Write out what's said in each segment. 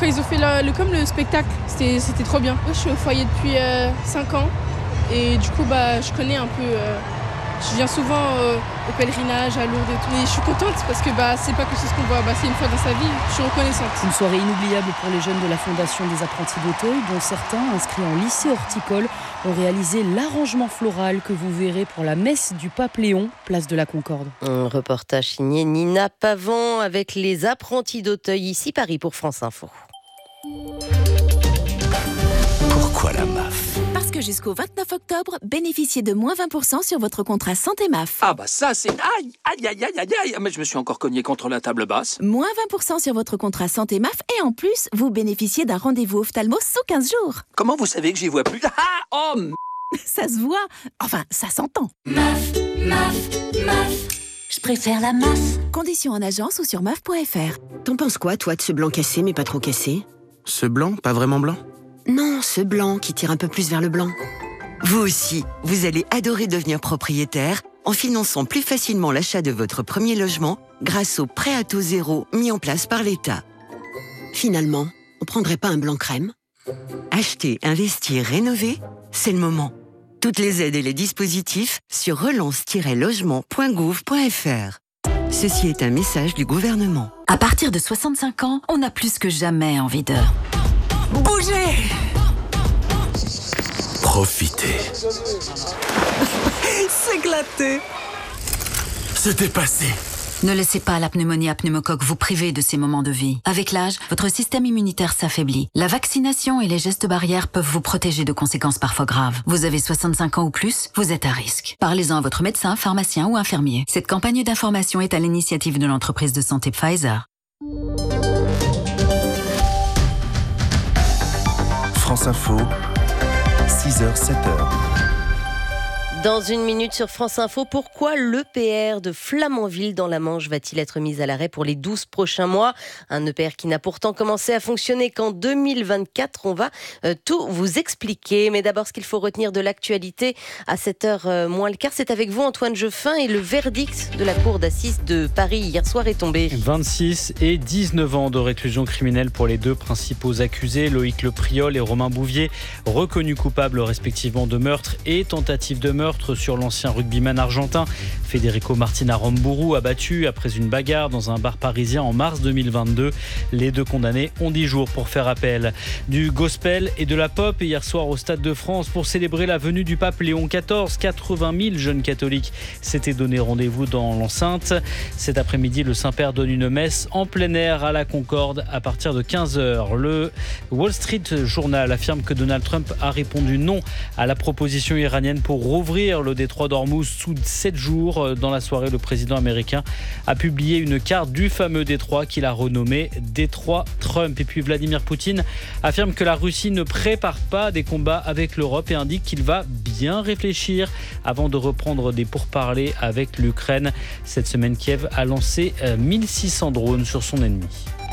quand ils ont fait le spectacle, c'était trop bien. Moi, je suis au foyer depuis 5 ans et du coup je connais un peu. Je viens souvent au pèlerinage à Lourdes et tout. Et je suis contente parce que c'est pas quelque chose qu'on voit, c'est une fois dans sa vie. Je suis reconnaissante. Une soirée inoubliable pour les jeunes de la Fondation des apprentis d'Auteuil, dont certains, inscrits en lycée horticole, ont réalisé l'arrangement floral que vous verrez pour la messe du Pape Léon, place de la Concorde. Un reportage signé Nina Pavant avec les apprentis d'Auteuil, ici Paris pour France Info. Pourquoi la MAF ? Parce que jusqu'au 29 octobre, bénéficiez de moins 20% sur votre contrat santé MAF. Ah ça c'est... Aïe, mais je me suis encore cogné contre la table basse. Moins 20% sur votre contrat santé MAF et en plus, vous bénéficiez d'un rendez-vous ophtalmo sous 15 jours. Comment vous savez que j'y vois plus ? Ça se voit, enfin ça s'entend. MAF, je préfère la MAF. Conditions en agence ou sur MAF.fr. T'en penses quoi, toi, de ce blanc cassé mais pas trop cassé ? Ce blanc, pas vraiment blanc ? Non, ce blanc qui tire un peu plus vers le blanc. Vous aussi, vous allez adorer devenir propriétaire en finançant plus facilement l'achat de votre premier logement grâce au prêt à taux zéro mis en place par l'État. Finalement, on prendrait pas un blanc crème ? Acheter, investir, rénover, c'est le moment. Toutes les aides et les dispositifs sur relance-logement.gouv.fr. Ceci est un message du gouvernement. À partir de 65 ans, on a plus que jamais envie de... bouger. Profitez. S'éclater. Se dépasser. Ne laissez pas la pneumonie à pneumocoque vous priver de ces moments de vie. Avec l'âge, votre système immunitaire s'affaiblit. La vaccination et les gestes barrières peuvent vous protéger de conséquences parfois graves. Vous avez 65 ans ou plus, vous êtes à risque. Parlez-en à votre médecin, pharmacien ou infirmier. Cette campagne d'information est à l'initiative de l'entreprise de santé Pfizer. France Info, 6h, 7h. Dans une minute sur France Info, pourquoi l'EPR de Flamanville dans la Manche va-t-il être mis à l'arrêt pour les 12 prochains mois ? Un EPR qui n'a pourtant commencé à fonctionner qu'en 2024. On va tout vous expliquer. Mais d'abord, ce qu'il faut retenir de l'actualité à 7h moins le quart, c'est avec vous Antoine Jeuffin et le verdict de la cour d'assises de Paris hier soir est tombé. 26 et 19 ans de réclusion criminelle pour les deux principaux accusés, Loïc Lepriol et Romain Bouvier, reconnus coupables respectivement de meurtre et tentative de meurtre sur l'ancien rugbyman argentin Federico Martina Ramburú, abattu après une bagarre dans un bar parisien en mars 2022. Les deux condamnés ont 10 jours pour faire appel. Du gospel et de la pop hier soir au Stade de France pour célébrer la venue du pape Léon XIV. 80 000 jeunes catholiques s'étaient donné rendez-vous dans l'enceinte. Cet après-midi, le Saint-Père donne une messe en plein air à la Concorde à partir de 15h. Le Wall Street Journal affirme que Donald Trump a répondu non à la proposition iranienne pour rouvrir le détroit d'Ormuz sous 7 jours. Dans la soirée, le président américain a publié une carte du fameux détroit qu'il a renommé détroit Trump. Et puis Vladimir Poutine affirme que la Russie ne prépare pas des combats avec l'Europe et indique qu'il va bien réfléchir avant de reprendre des pourparlers avec l'Ukraine. Cette semaine, Kiev a lancé 1600 drones sur son ennemi.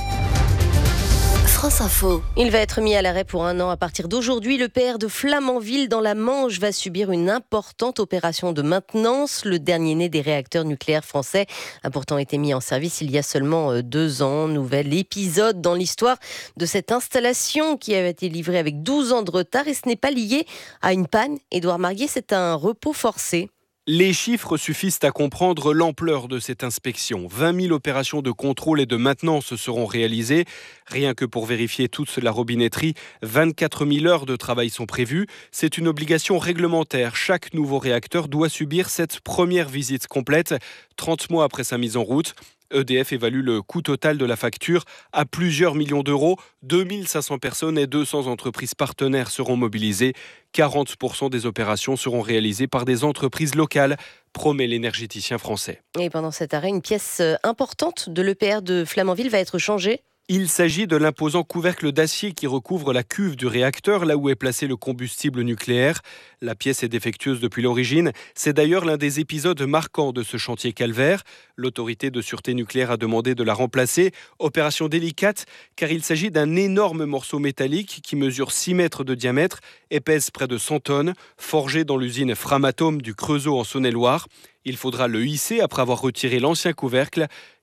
France Info. Il va être mis à l'arrêt pour 1 an à partir d'aujourd'hui. Le PR de Flamanville dans la Manche va subir une importante opération de maintenance. Le dernier né des réacteurs nucléaires français a pourtant été mis en service il y a seulement 2 ans. Nouvel épisode dans l'histoire de cette installation qui avait été livrée avec 12 ans de retard et ce n'est pas lié à une panne. Édouard Marguet, c'est un repos forcé. Les chiffres suffisent à comprendre l'ampleur de cette inspection. 20 000 opérations de contrôle et de maintenance seront réalisées. Rien que pour vérifier toute la robinetterie, 24 000 heures de travail sont prévues. C'est une obligation réglementaire. Chaque nouveau réacteur doit subir cette première visite complète, 30 mois après sa mise en route. EDF évalue le coût total de la facture à plusieurs millions d'euros. 2500 personnes et 200 entreprises partenaires seront mobilisées. 40% des opérations seront réalisées par des entreprises locales, promet l'énergéticien français. Et pendant cet arrêt, une pièce importante de l'EPR de Flamanville va être changée. Il s'agit de l'imposant couvercle d'acier qui recouvre la cuve du réacteur, là où est placé le combustible nucléaire. La pièce est défectueuse depuis l'origine. C'est d'ailleurs l'un des épisodes marquants de ce chantier calvaire. L'autorité de sûreté nucléaire a demandé de la remplacer. Opération délicate, car il s'agit d'un énorme morceau métallique qui mesure 6 mètres de diamètre et pèse près de 100 tonnes, forgé dans l'usine Framatome du Creusot en Saône-et-Loire. Il faudra le hisser après avoir retiré l'ancien couvercle,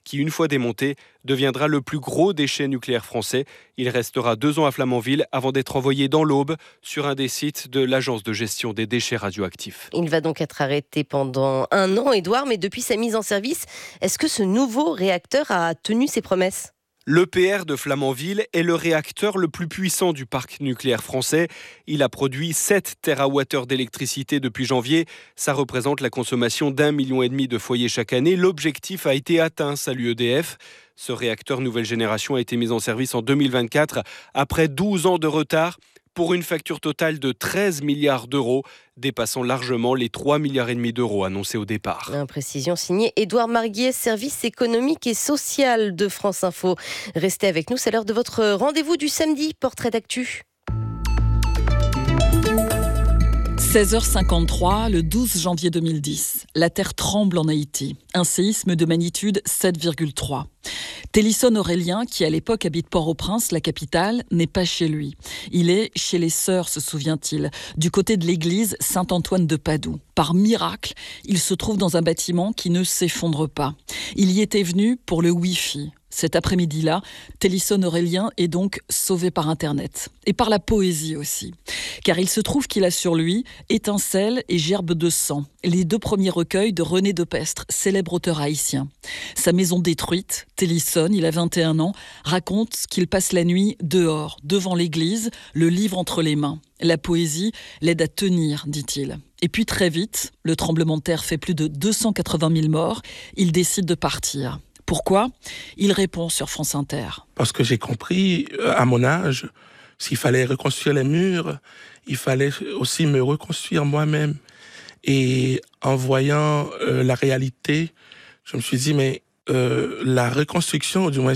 qui, une fois démonté, deviendra le plus gros déchet nucléaire français. Il restera 2 ans à Flamanville avant d'être envoyé dans l'Aube sur un des sites de l'Agence de gestion des déchets radioactifs. Il va donc être arrêté pendant 1 an, Édouard, mais depuis sa mise en service, est-ce que ce nouveau réacteur a tenu ses promesses ? L'EPR de Flamanville est le réacteur le plus puissant du parc nucléaire français. Il a produit 7 TWh d'électricité depuis janvier. Ça représente la consommation d'1,5 million de foyers chaque année. L'objectif a été atteint, salue EDF. Ce réacteur nouvelle génération a été mis en service en 2024, après 12 ans de retard, pour une facture totale de 13 milliards d'euros, dépassant largement les 3,5 milliards d'euros annoncés au départ. Précision signée Édouard Marguier, service économique et social de France Info. Restez avec nous, c'est l'heure de votre rendez-vous du samedi, portrait d'actu. 16h53, le 12 janvier 2010. La terre tremble en Haïti. Un séisme de magnitude 7,3. Télisson Aurélien, qui à l'époque habite Port-au-Prince, la capitale, n'est pas chez lui. Il est chez les sœurs, se souvient-il, du côté de l'église Saint-Antoine de Padoue. Par miracle, il se trouve dans un bâtiment qui ne s'effondre pas. Il y était venu pour le Wi-Fi. Cet après-midi-là, Télisson Aurélien est donc sauvé par Internet. Et par la poésie aussi. Car il se trouve qu'il a sur lui Étincelle et Gerbe de sang, les 2 premiers recueils de René Depestre, célèbre auteur haïtien. Sa maison détruite, Télisson, il a 21 ans, raconte qu'il passe la nuit dehors, devant l'église, le livre entre les mains. La poésie l'aide à tenir, dit-il. Et puis très vite, le tremblement de terre fait plus de 280 000 morts. Il décide de partir. Pourquoi ? Il répond sur France Inter. Parce que j'ai compris, à mon âge, s'il fallait reconstruire les murs, il fallait aussi me reconstruire moi-même. Et en voyant la réalité, je me suis dit, mais la reconstruction, ou du moins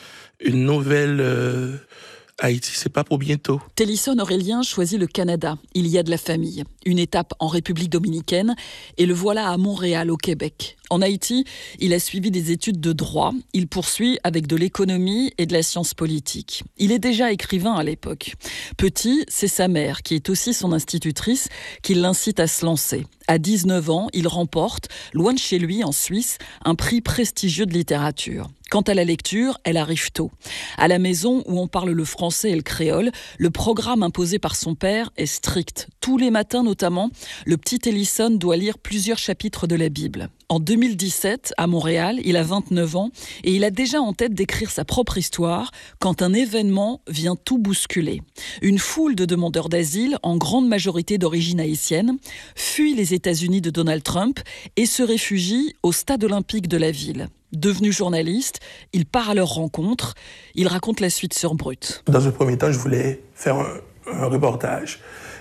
une nouvelle Haïti, c'est pas pour bientôt. Télisson Aurélien choisit le Canada. Il y a de la famille. Une étape en République dominicaine et le voilà à Montréal, au Québec. En Haïti, il a suivi des études de droit. Il poursuit avec de l'économie et de la science politique. Il est déjà écrivain à l'époque. Petit, c'est sa mère, qui est aussi son institutrice, qui l'incite à se lancer. À 19 ans, il remporte, loin de chez lui, en Suisse, un prix prestigieux de littérature. Quant à la lecture, elle arrive tôt. À la maison, où on parle le français et le créole, le programme imposé par son père est strict. Tous les matins notamment, le petit Télisson doit lire plusieurs chapitres de la Bible. En 2017, à Montréal, il a 29 ans et il a déjà en tête d'écrire sa propre histoire quand un événement vient tout bousculer. Une foule de demandeurs d'asile, en grande majorité d'origine haïtienne, fuit les États-Unis de Donald Trump et se réfugie au stade olympique de la ville. Devenu journaliste, il part à leur rencontre. Il raconte la suite sur Brut. Dans un premier temps, je voulais faire un reportage.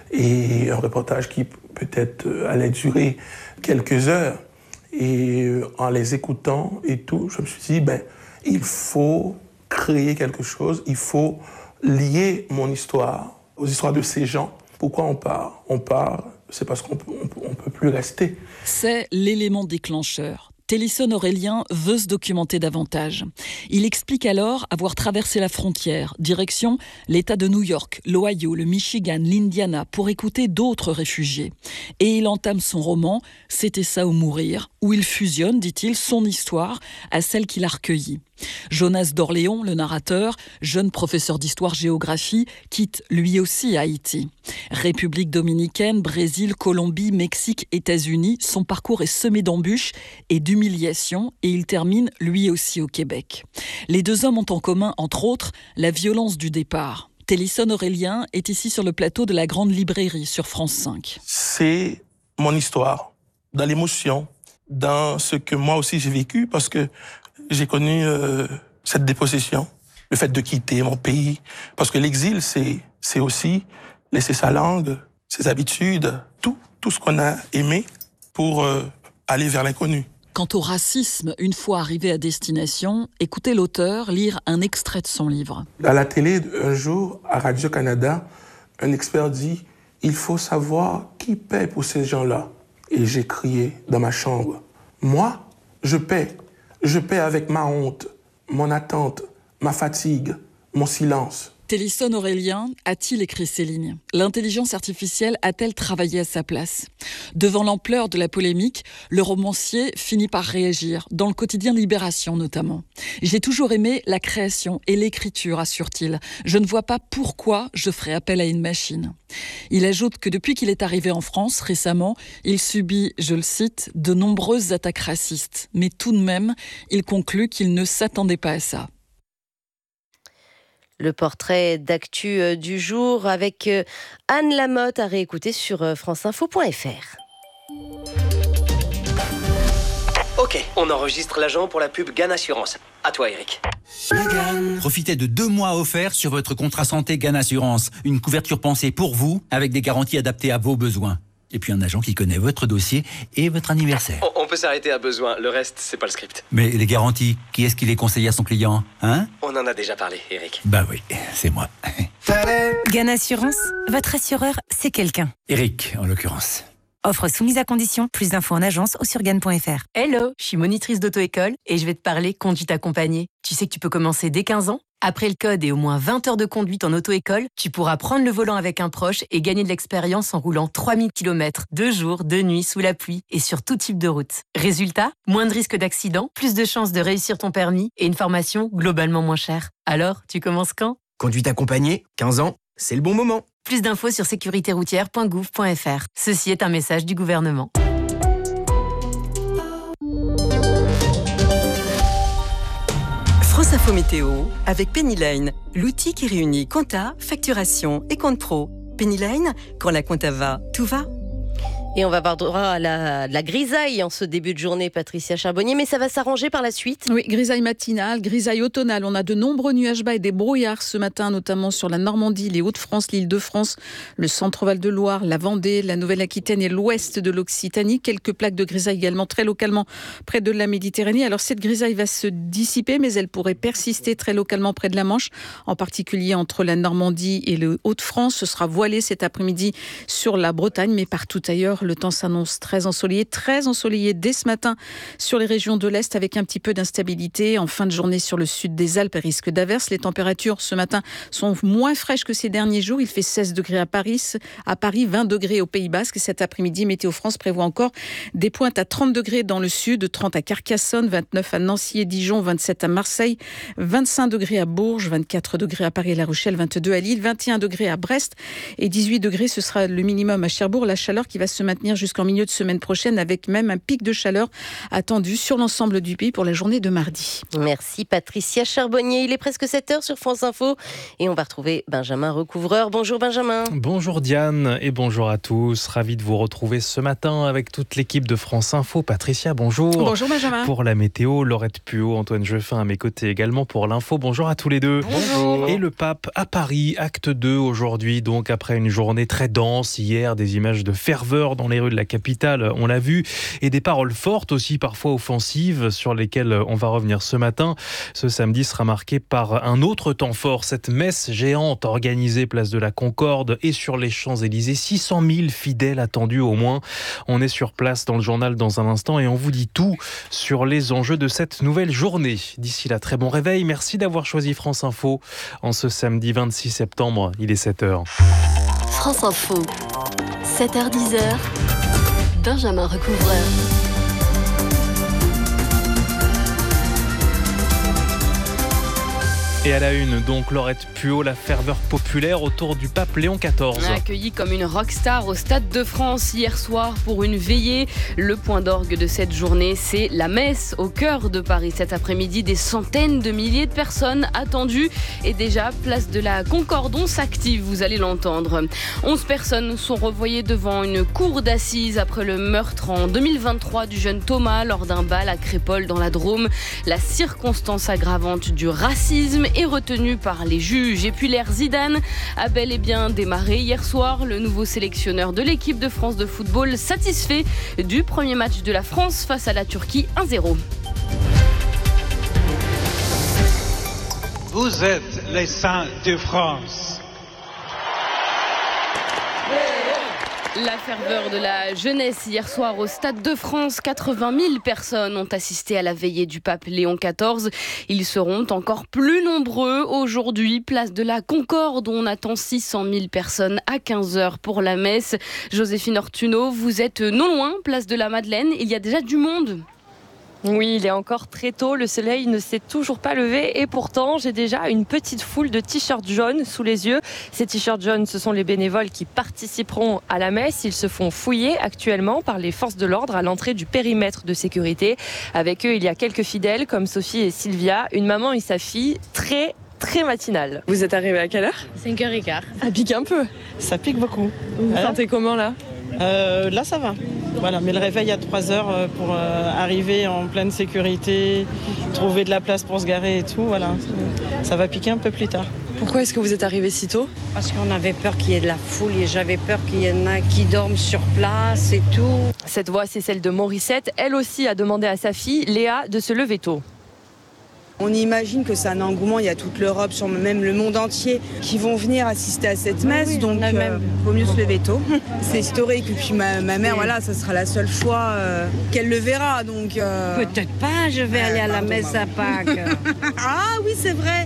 Et un reportage qui peut-être allait durer quelques heures. Et en les écoutant et tout, je me suis dit, il faut créer quelque chose. Il faut lier mon histoire aux histoires de ces gens. Pourquoi on part ? On part, c'est parce qu'on peut plus rester. C'est l'élément déclencheur. Télisson Aurélien veut se documenter davantage. Il explique alors avoir traversé la frontière, direction l'État de New York, l'Ohio, le Michigan, l'Indiana, pour écouter d'autres réfugiés. Et il entame son roman « C'était ça ou mourir », où il fusionne, dit-il, son histoire à celle qu'il a recueillie. Jonas d'Orléans, le narrateur, jeune professeur d'histoire-géographie, quitte lui aussi Haïti. République dominicaine, Brésil, Colombie, Mexique, États-Unis, son parcours est semé d'embûches et d'humiliations et il termine lui aussi au Québec. Les 2 hommes ont en commun, entre autres, la violence du départ. Télisson Aurélien est ici sur le plateau de la Grande Librairie sur France 5. C'est mon histoire, dans l'émotion, dans ce que moi aussi j'ai vécu, parce que j'ai connu cette dépossession, le fait de quitter mon pays. Parce que l'exil, c'est aussi laisser sa langue, ses habitudes, tout ce qu'on a aimé pour aller vers l'inconnu. Quant au racisme, une fois arrivé à destination, écoutez l'auteur lire un extrait de son livre. À la télé, un jour, à Radio-Canada, un expert dit « Il faut savoir qui paie pour ces gens-là ». Et j'ai crié dans ma chambre « Moi, je paie. Je paie avec ma honte, mon attente, ma fatigue, mon silence. » Télisson Aurélien a-t-il écrit ces lignes ? L'intelligence artificielle a-t-elle travaillé à sa place ? Devant l'ampleur de la polémique, le romancier finit par réagir, dans le quotidien Libération notamment. « J'ai toujours aimé la création et l'écriture », assure-t-il. « Je ne vois pas pourquoi je ferais appel à une machine ». Il ajoute que depuis qu'il est arrivé en France récemment, il subit, je le cite, de nombreuses attaques racistes. Mais tout de même, il conclut qu'il ne s'attendait pas à ça. Le portrait d'actu du jour avec Anne Lamotte à réécouter sur franceinfo.fr. Ok, on enregistre l'agent pour la pub GAN Assurance. À toi, Eric. Profitez de 2 mois offerts sur votre contrat santé GAN Assurance. Une couverture pensée pour vous, avec des garanties adaptées à vos besoins. Et puis un agent qui connaît votre dossier et votre anniversaire. On peut s'arrêter à besoin, le reste, c'est pas le script. Mais les garanties, qui est-ce qui les conseille à son client, hein ? On en a déjà parlé, Eric. Bah oui, c'est moi. GAN Assurance, votre assureur, c'est quelqu'un. Eric, en l'occurrence. Offre soumise à condition, plus d'infos en agence ou sur GAN.fr. Hello, je suis monitrice d'auto-école et je vais te parler conduite accompagnée. Tu sais que tu peux commencer dès 15 ans ? Après le code et au moins 20 heures de conduite en auto-école, tu pourras prendre le volant avec un proche et gagner de l'expérience en roulant 3000 km, 2 jours, 2 nuits, sous la pluie et sur tout type de route. Résultat, moins de risques d'accident, plus de chances de réussir ton permis et une formation globalement moins chère. Alors, tu commences quand ? Conduite accompagnée, 15 ans, c'est le bon moment. Plus d'infos sur sécuritéroutière.gouv.fr. Ceci est un message du gouvernement. France Info Météo avec Pennyline, l'outil qui réunit compta, facturation et compte pro. Pennyline, quand la compta va, tout va. Et on va avoir droit à la grisaille en ce début de journée, Patricia Charbonnier, mais ça va s'arranger par la suite. Oui, grisaille matinale, grisaille automnale. On a de nombreux nuages bas et des brouillards ce matin, notamment sur la Normandie, les Hauts-de-France, l'Île-de-France, le centre-Val de Loire, la Vendée, la Nouvelle-Aquitaine et l'ouest de l'Occitanie. Quelques plaques de grisaille également très localement près de la Méditerranée. Alors cette grisaille va se dissiper, mais elle pourrait persister très localement près de la Manche, en particulier entre la Normandie et le Hauts-de-France. Ce sera voilé cet après-midi sur la Bretagne, mais partout ailleurs. Le temps s'annonce très ensoleillé dès ce matin sur les régions de l'Est avec un petit peu d'instabilité. En fin de journée sur le sud des Alpes et risque d'averses. Les températures ce matin sont moins fraîches que ces derniers jours. Il fait 16 degrés à Paris, 20 degrés au Pays Basque. Cet après-midi, Météo France prévoit encore des pointes à 30 degrés dans le sud, 30 à Carcassonne, 29 à Nancy et Dijon, 27 à Marseille, 25 degrés à Bourges, 24 degrés à Paris et La Rochelle, 22 à Lille, 21 degrés à Brest et 18 degrés, ce sera le minimum à Cherbourg. La chaleur qui va se maintenir jusqu'en milieu de semaine prochaine avec même un pic de chaleur attendu sur l'ensemble du pays pour la journée de mardi. Merci Patricia Charbonnier. Il est presque 7h sur France Info et on va retrouver Benjamin Recouvreur. Bonjour Benjamin. Bonjour Diane et bonjour à tous. Ravi de vous retrouver ce matin avec toute l'équipe de France Info. Patricia, bonjour. Bonjour Benjamin. Pour la météo, Laurette Puot, Antoine Jeffin à mes côtés également pour l'info. Bonjour à tous les deux. Bonjour. Et le pape à Paris, acte 2 aujourd'hui, donc après une journée très dense hier, des images de ferveur dans les rues de la capitale, on l'a vu, et des paroles fortes aussi, parfois offensives, sur lesquelles on va revenir ce matin. Ce samedi sera marqué par un autre temps fort, cette messe géante organisée place de la Concorde et sur les Champs-Élysées. 600 000 fidèles attendus au moins. On est sur place dans le journal dans un instant et on vous dit tout sur les enjeux de cette nouvelle journée. D'ici là, très bon réveil. Merci d'avoir choisi France Info en ce samedi 26 septembre. Il est 7h. France Info, 7h-10h. Benjamin Recouvreur. Et à la une, donc, Laurette Puot, la ferveur populaire autour du pape Léon XIV. Accueilli comme une rockstar au Stade de France hier soir pour une veillée. Le point d'orgue de cette journée, c'est la messe au cœur de Paris. Cet après-midi, des centaines de milliers de personnes attendues. Et déjà, place de la Concorde, on s'active, vous allez l'entendre. 11 personnes sont revoyées devant une cour d'assises après le meurtre en 2023 du jeune Thomas lors d'un bal à Crépol dans la Drôme. La circonstance aggravante du racisme est retenu par les juges. Et puis l'ère Zidane a bel et bien démarré hier soir. Le nouveau sélectionneur de l'équipe de France de football satisfait du premier match de la France face à la Turquie 1-0. Vous êtes les saints de France. La ferveur de la jeunesse hier soir au Stade de France. 80 000 personnes ont assisté à la veillée du pape Léon XIV. Ils seront encore plus nombreux aujourd'hui. Place de la Concorde, on attend 600 000 personnes à 15h pour la messe. Joséphine Ortuno, vous êtes non loin, place de la Madeleine. Il y a déjà du monde. Oui, il est encore très tôt, le soleil ne s'est toujours pas levé et pourtant j'ai déjà une petite foule de t-shirts jaunes sous les yeux. Ces t-shirts jaunes, ce sont les bénévoles qui participeront à la messe. Ils se font fouiller actuellement par les forces de l'ordre à l'entrée du périmètre de sécurité. Avec eux, il y a quelques fidèles comme Sophie et Sylvia, une maman et sa fille très matinale. Vous êtes arrivés à quelle heure ? 5h15. Ça pique un peu. Ça pique beaucoup. Vous vous sentez comment là ? Là ça va. Voilà, mais le réveil à 3h pour arriver en pleine sécurité, trouver de la place pour se garer et tout, voilà. Ça va piquer un peu plus tard. Pourquoi est-ce que vous êtes arrivé si tôt ? Parce qu'on avait peur qu'il y ait de la foule et j'avais peur qu'il y en a qui dorment sur place et tout. Cette voix, c'est celle de Morissette. Elle aussi a demandé à sa fille, Léa, de se lever tôt. On imagine que c'est un engouement, il y a toute l'Europe, même le monde entier, qui vont venir assister à cette messe, oui, donc vaut mieux se lever tôt. C'est historique, et puis ma mère, voilà, ça sera la seule fois qu'elle le verra, donc... Peut-être pas, je vais aller à la messe à Pâques. Ah oui, c'est vrai.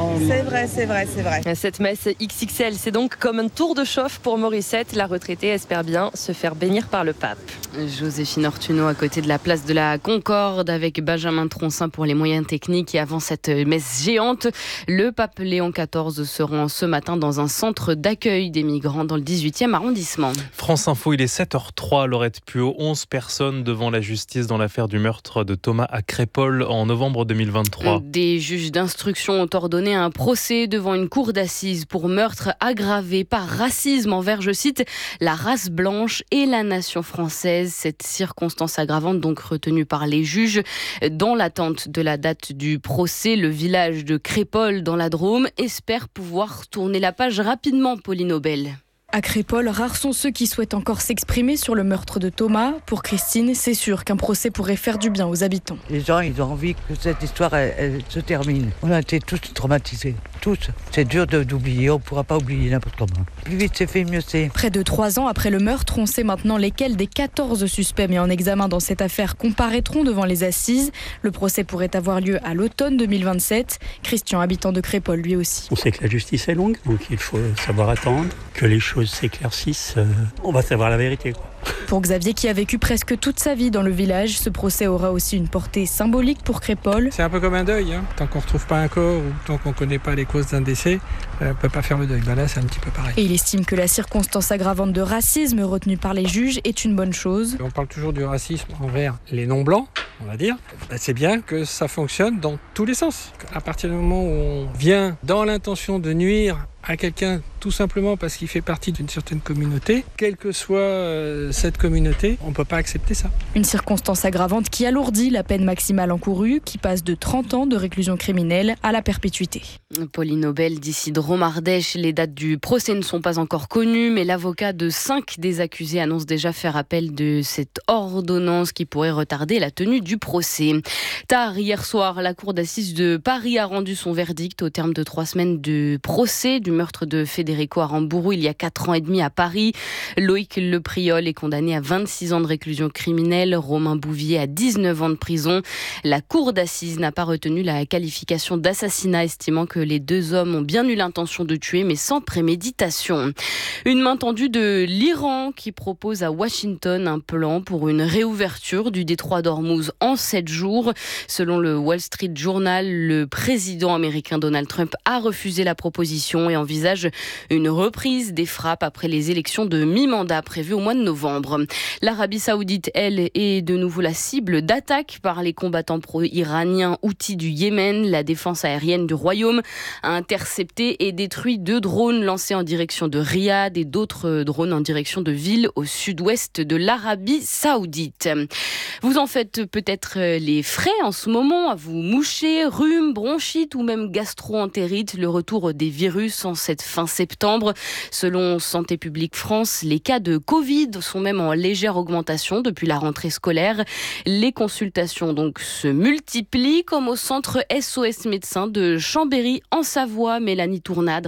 C'est vrai. Cette messe XXL, c'est donc comme un tour de chauffe pour Morissette. La retraitée espère bien se faire bénir par le pape. Joséphine Ortuno à côté de la place de la Concorde avec Benjamin Troncin pour les moyens techniques. Et avant cette messe géante, le pape Léon XIV se rend ce matin dans un centre d'accueil des migrants dans le 18e arrondissement. France Info, il est 7h03. Laurette Puot, 11 personnes devant la justice dans l'affaire du meurtre de Thomas à Crépol en novembre 2023. Des juges d'instruction ont ordonné un procès devant une cour d'assises pour meurtre aggravé par racisme envers, je cite, la race blanche et la nation française. Cette circonstance aggravante donc retenue par les juges dans l'attente de la date du procès. Le village de Crépol dans la Drôme espère pouvoir tourner la page rapidement, Pauline Aubel. À Crépol, rares sont ceux qui souhaitent encore s'exprimer sur le meurtre de Thomas. Pour Christine, c'est sûr qu'un procès pourrait faire du bien aux habitants. Les gens, ils ont envie que cette histoire elle se termine. On a été tous traumatisés, tous. C'est dur d'oublier, on ne pourra pas oublier n'importe comment. Plus vite c'est fait, mieux c'est. Près de 3 ans après le meurtre, on sait maintenant lesquels des 14 suspects mis en examen dans cette affaire comparaîtront devant les assises. Le procès pourrait avoir lieu à l'automne 2027. Christian, habitant de Crépol, lui aussi. On sait que la justice est longue, donc il faut savoir attendre, que les choses s'éclaircissent, on va savoir la vérité, quoi. Pour Xavier, qui a vécu presque toute sa vie dans le village, ce procès aura aussi une portée symbolique pour Crépol. C'est un peu comme un deuil, hein. Tant qu'on ne retrouve pas un corps ou tant qu'on ne connaît pas les causes d'un décès, on ne peut pas faire le deuil. Là, c'est un petit peu pareil. Et il estime que la circonstance aggravante de racisme retenue par les juges est une bonne chose. On parle toujours du racisme envers les non-blancs, on va dire. C'est bien que ça fonctionne dans tous les sens. À partir du moment où on vient dans l'intention de nuire à quelqu'un tout simplement parce qu'il fait partie d'une certaine communauté, quelle que soit cette communauté, on ne peut pas accepter ça. Une circonstance aggravante qui alourdit la peine maximale encourue, qui passe de 30 ans de réclusion criminelle à la perpétuité. Pauline Aubel, d'ici Drôme-Ardèche, les dates du procès ne sont pas encore connues, mais l'avocat de 5 des accusés annonce déjà faire appel de cette ordonnance qui pourrait retarder la tenue du procès. Tard hier soir, la cour d'assises de Paris a rendu son verdict au terme de 3 semaines de procès du meurtre de Federico Aramburu il y a 4 ans et demi à Paris. Loïc Lepriol est condamné à 26 ans de réclusion criminelle, Romain Bouvier à 19 ans de prison. La cour d'assises n'a pas retenu la qualification d'assassinat, estimant que les 2 hommes ont bien eu l'intention de tuer, mais sans préméditation. Une main tendue de l'Iran qui propose à Washington un plan pour une réouverture du détroit d'Ormuz en 7 jours. Selon le Wall Street Journal, le président américain Donald Trump a refusé la proposition et envisage une reprise des frappes après les élections de mi-mandat prévues au mois de novembre. L'Arabie Saoudite, elle, est de nouveau la cible d'attaques par les combattants pro-iraniens Houthis du Yémen. La défense aérienne du royaume a intercepté et détruit 2 drones lancés en direction de Riyad et d'autres drones en direction de villes au sud-ouest de l'Arabie Saoudite. Vous en faites peut-être les frais en ce moment, à vous moucher, rhume, bronchite ou même gastro-entérite. Le retour des virus en cette fin septembre. Selon Santé publique France, les cas de Covid sont même en légère augmentation depuis la rentrée scolaire. Les consultations donc se multiplient, comme au centre SOS Médecins de Chambéry en Savoie. Mélanie Tournadre.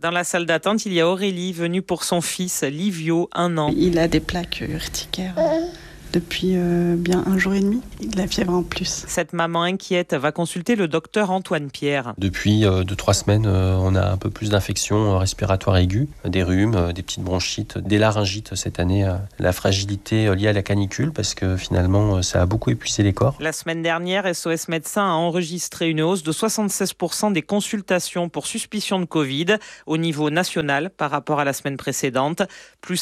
Dans la salle d'attente, il y a Aurélie, venue pour son fils Livio, 1 an. Il a des plaques urticaires depuis bien 1 jour et demi. Il a de la fièvre en plus. Cette maman inquiète va consulter le docteur Antoine Pierre. Depuis 2-3 semaines, on a un peu plus d'infections respiratoires aiguës, des rhumes, des petites bronchites, des laryngites cette année. La fragilité liée à la canicule, parce que finalement, ça a beaucoup épuisé les corps. La semaine dernière, SOS Médecins a enregistré une hausse de 76% des consultations pour suspicion de Covid au niveau national par rapport à la semaine précédente, plus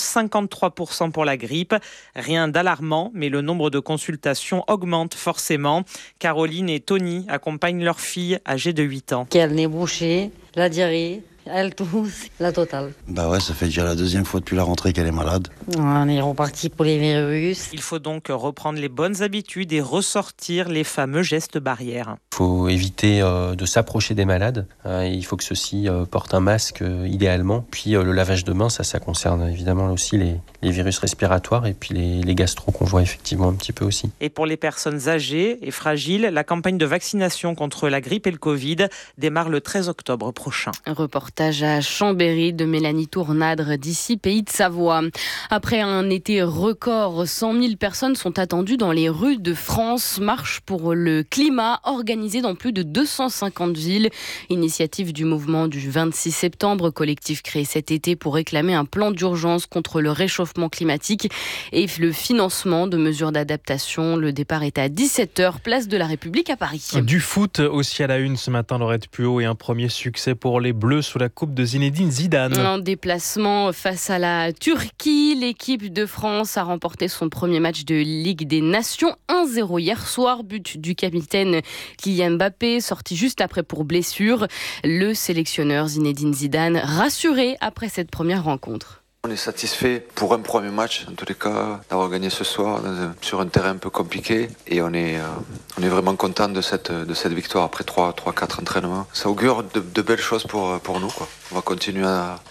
53% pour la grippe. Rien d'alarmant, mais le nombre de consultations augmente forcément. Caroline et Tony accompagnent leur fille âgée de 8 ans. Elle est bouchée, la diarrhée, elle tousse, la totale. Bah ouais, ça fait déjà la 2e fois depuis la rentrée qu'elle est malade. On est reparti pour les virus. Il faut donc reprendre les bonnes habitudes et ressortir les fameux gestes barrières. Il faut éviter de s'approcher des malades. Il faut que ceux-ci portent un masque idéalement. Puis le lavage de mains, ça concerne évidemment aussi les virus respiratoires et puis les gastro qu'on voit effectivement un petit peu aussi. Et pour les personnes âgées et fragiles, la campagne de vaccination contre la grippe et le Covid démarre le 13 octobre prochain. Reportage à Chambéry de Mélanie Tournadre d'ici Pays de Savoie. Après un été record, 100 000 personnes sont attendues dans les rues de France. Marche pour le climat organisée dans plus de 250 villes. Initiative du mouvement du 26 septembre, collectif créé cet été pour réclamer un plan d'urgence contre le réchauffement climatique et le financement de mesures d'adaptation. Le départ est à 17h, place de la République à Paris. Du foot aussi à la une ce matin, Laurette Puot, et un premier succès pour les Bleus sous la coupe de Zinedine Zidane. En déplacement face à la Turquie, l'équipe de France a remporté son premier match de Ligue des Nations 1-0 hier soir, but du capitaine Kylian Mbappé, sorti juste après pour blessure. Le sélectionneur Zinedine Zidane rassuré après cette première rencontre. On est satisfait pour un premier match, en tous les cas, d'avoir gagné ce soir sur un terrain un peu compliqué. Et on est vraiment content de cette victoire après 3-4 entraînements. Ça augure de belles choses pour nous, quoi. On va continuer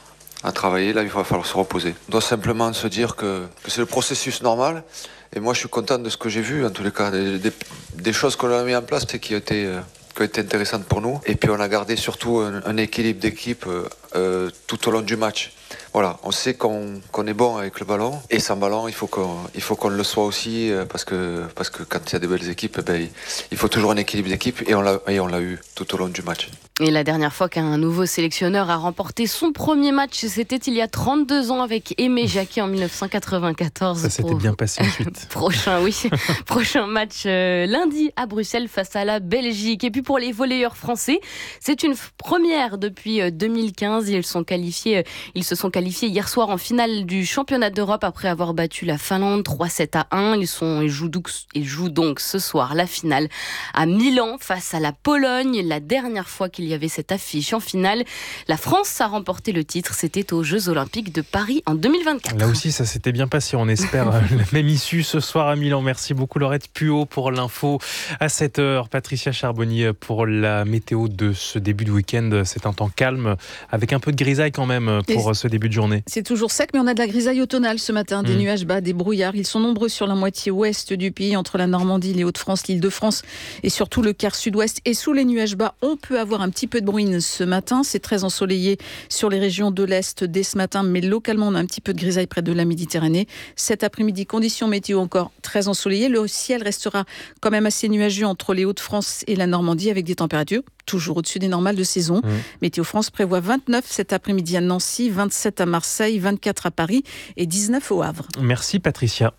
à travailler, là il va falloir se reposer. On doit simplement se dire que c'est le processus normal. Et moi je suis content de ce que j'ai vu, en tous les cas, des choses qu'on a mis en place qui ont été intéressantes pour nous. Et puis on a gardé surtout un équilibre d'équipe tout au long du match. Voilà, on sait qu'on est bon avec le ballon, et sans ballon, il faut qu'on le soit aussi, parce que quand il y a des belles équipes, il faut toujours un équilibre d'équipe, et on l'a eu tout au long du match. Et la dernière fois qu'un nouveau sélectionneur a remporté son premier match, c'était il y a 32 ans avec Aimé Jacquet en 1994. Ça s'était bien passé ensuite. Prochain match lundi à Bruxelles face à la Belgique. Et puis pour les volleyeurs français, c'est une première depuis 2015. Ils se sont qualifiés hier soir en finale du championnat d'Europe après avoir battu la Finlande 3-7-1. Ils jouent donc ce soir la finale à Milan face à la Pologne. La dernière fois qu'il y avait cette affiche en finale, la France a remporté le titre. C'était aux Jeux Olympiques de Paris en 2024. Là aussi, ça s'était bien passé. On espère la même issue ce soir à Milan. Merci beaucoup Laurette Puot pour l'info à 7h. Patricia Charbonnier pour la météo de ce début de week-end. C'est un temps calme avec un peu de grisaille quand même pour ce début de journée. C'est toujours sec, mais on a de la grisaille automnale ce matin. Des nuages bas, des brouillards. Ils sont nombreux sur la moitié ouest du pays, entre la Normandie, les Hauts-de-France, l'Île-de-France et surtout le quart sud-ouest. Et sous les nuages bas, on peut avoir un petit peu de bruine ce matin. C'est très ensoleillé sur les régions de l'Est dès ce matin, mais localement, on a un petit peu de grisaille près de la Méditerranée. Cet après-midi, conditions météo encore très ensoleillées. Le ciel restera quand même assez nuageux entre les Hauts-de-France et la Normandie, avec des températures toujours au-dessus des normales de saison. Météo France prévoit 29 cet après-midi à Nancy, 27 à Marseille, 24 à Paris et 19 au Havre. Merci Patricia.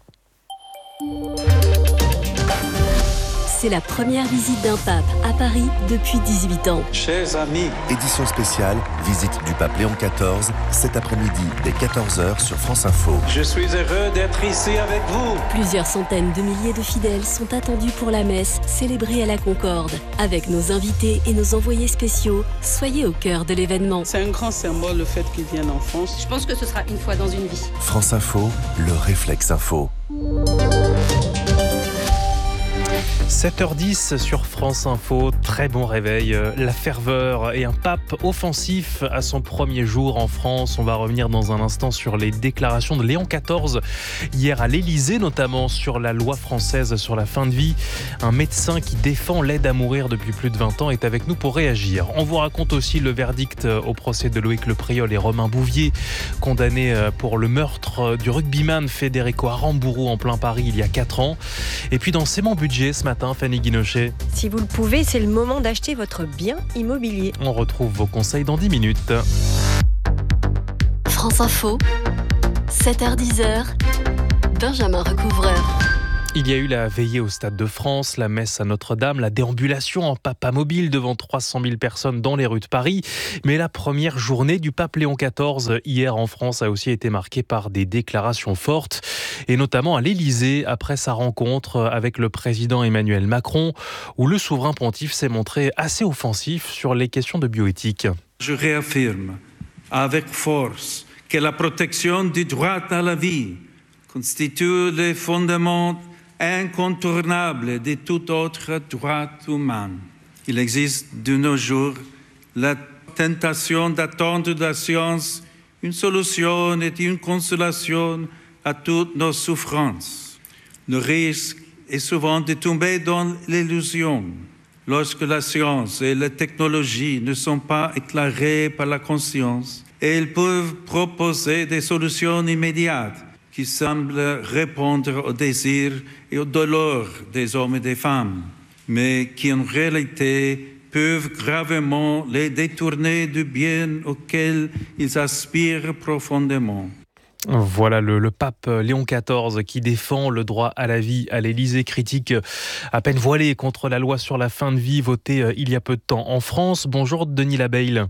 C'est la première visite d'un pape à Paris depuis 18 ans. Chers amis. Édition spéciale, visite du pape Léon XIV, cet après-midi dès 14h sur France Info. Je suis heureux d'être ici avec vous. Plusieurs centaines de milliers de fidèles sont attendus pour la messe célébrée à la Concorde. Avec nos invités et nos envoyés spéciaux, soyez au cœur de l'événement. C'est un grand symbole le fait qu'ils viennent en France. Je pense que ce sera une fois dans une vie. France Info, le réflexe info. 7h10 sur France Info, très bon réveil, la ferveur et un pape offensif à son premier jour en France. On va revenir dans un instant sur les déclarations de Léon XIV hier à l'Élysée, notamment sur la loi française sur la fin de vie. Un médecin qui défend l'aide à mourir depuis plus de 20 ans est avec nous pour réagir. On vous raconte aussi le verdict au procès de Loïc Le Priol et Romain Bouvier, condamnés pour le meurtre du rugbyman Federico Aramburu en plein Paris il y a 4 ans. Et puis dans C'est mon budget ce matin, Fanny Guinochet. Si vous le pouvez, c'est le moment d'acheter votre bien immobilier. On retrouve vos conseils dans 10 minutes. France Info, 7h-10h, Benjamin Recouvreur. Il y a eu la veillée au Stade de France, la messe à Notre-Dame, la déambulation en papa mobile devant 300 000 personnes dans les rues de Paris. Mais la première journée du pape Léon XIV hier en France a aussi été marquée par des déclarations fortes, et notamment à l'Élysée après sa rencontre avec le président Emmanuel Macron, où le souverain pontife s'est montré assez offensif sur les questions de bioéthique. Je réaffirme avec force que la protection du droit à la vie constitue le fondement incontournable de tout autre droit humain. Il existe de nos jours la tentation d'attendre de la science une solution et une consolation à toutes nos souffrances. Le risque est souvent de tomber dans l'illusion lorsque la science et la technologie ne sont pas éclairées par la conscience, et elles peuvent proposer des solutions immédiates qui semblent répondre aux désirs et aux douleurs des hommes et des femmes, mais qui en réalité peuvent gravement les détourner du bien auquel ils aspirent profondément. Voilà le pape Léon XIV qui défend le droit à la vie à l'Élysée, critique à peine voilée contre la loi sur la fin de vie votée il y a peu de temps en France. Bonjour Denis Labeille.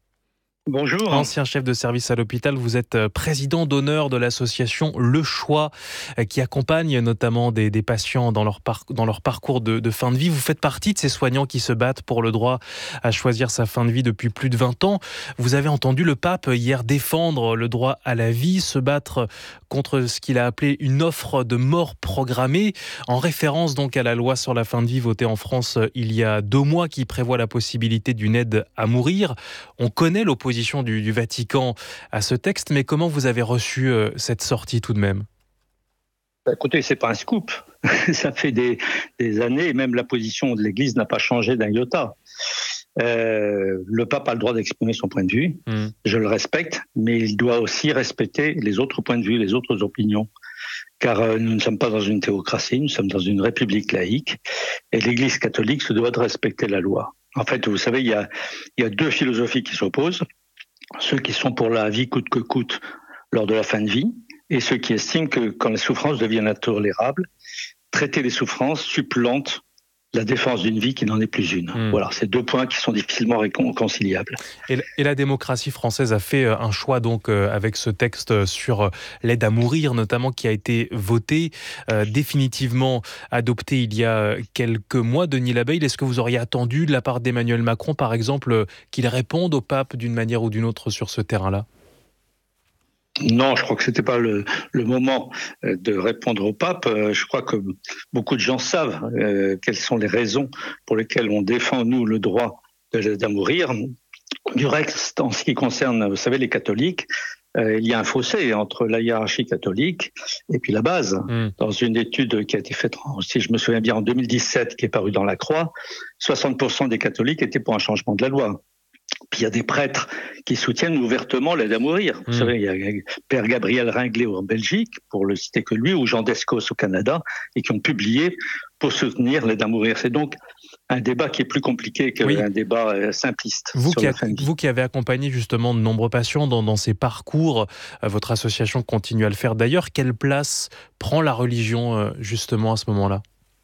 Bonjour. Ancien chef de service à l'hôpital, vous êtes président d'honneur de l'association Le Choix qui accompagne notamment des patients dans leur parcours de fin de vie. Vous faites partie de ces soignants qui se battent pour le droit à choisir sa fin de vie depuis plus de 20 ans. Vous avez entendu le pape hier défendre le droit à la vie, se battre contre ce qu'il a appelé une offre de mort programmée, en référence donc à la loi sur la fin de vie votée en France il y a 2 mois qui prévoit la possibilité d'une aide à mourir. On connaît l'opposition du Vatican à ce texte, mais comment vous avez reçu cette sortie tout de même ? Écoutez, c'est pas un scoop. Ça fait des années, et même la position de l'Église n'a pas changé d'un iota. Le pape a le droit d'exprimer son point de vue, je le respecte, mais il doit aussi respecter les autres points de vue, les autres opinions. Car nous ne sommes pas dans une théocratie, nous sommes dans une république laïque, et l'Église catholique se doit de respecter la loi. En fait, vous savez, il y a 2 philosophies qui s'opposent. Ceux qui sont pour la vie coûte que coûte lors de la fin de vie, et ceux qui estiment que quand les souffrances deviennent intolérables, traiter les souffrances supplante la défense d'une vie qui n'en est plus une. Voilà, c'est 2 points qui sont difficilement réconciliables. Et la démocratie française a fait un choix donc avec ce texte sur l'aide à mourir, notamment qui a été voté, définitivement adopté il y a quelques mois. Denis Labeille, est-ce que vous auriez attendu de la part d'Emmanuel Macron, par exemple, qu'il réponde au pape d'une manière ou d'une autre sur ce terrain-là ? Non, je crois que c'était pas le moment de répondre au pape. Je crois que beaucoup de gens savent quelles sont les raisons pour lesquelles on défend, nous, le droit de l'aide à mourir. Du reste, en ce qui concerne, vous savez, les catholiques, il y a un fossé entre la hiérarchie catholique et puis la base. Dans une étude qui a été faite, si je me souviens bien, en 2017, qui est parue dans La Croix, 60% des catholiques étaient pour un changement de la loi. Puis il y a des prêtres qui soutiennent ouvertement l'aide à mourir. Vous savez, il y a Père Gabriel Ringlet en Belgique, pour le citer que lui, ou Jean Descos au Canada, et qui ont publié pour soutenir l'aide à mourir. C'est donc un débat qui est plus compliqué qu'un débat simpliste. Vous qui avez accompagné justement de nombreux patients dans ces parcours, votre association continue à le faire d'ailleurs. Quelle place prend la religion justement à ce moment-là ?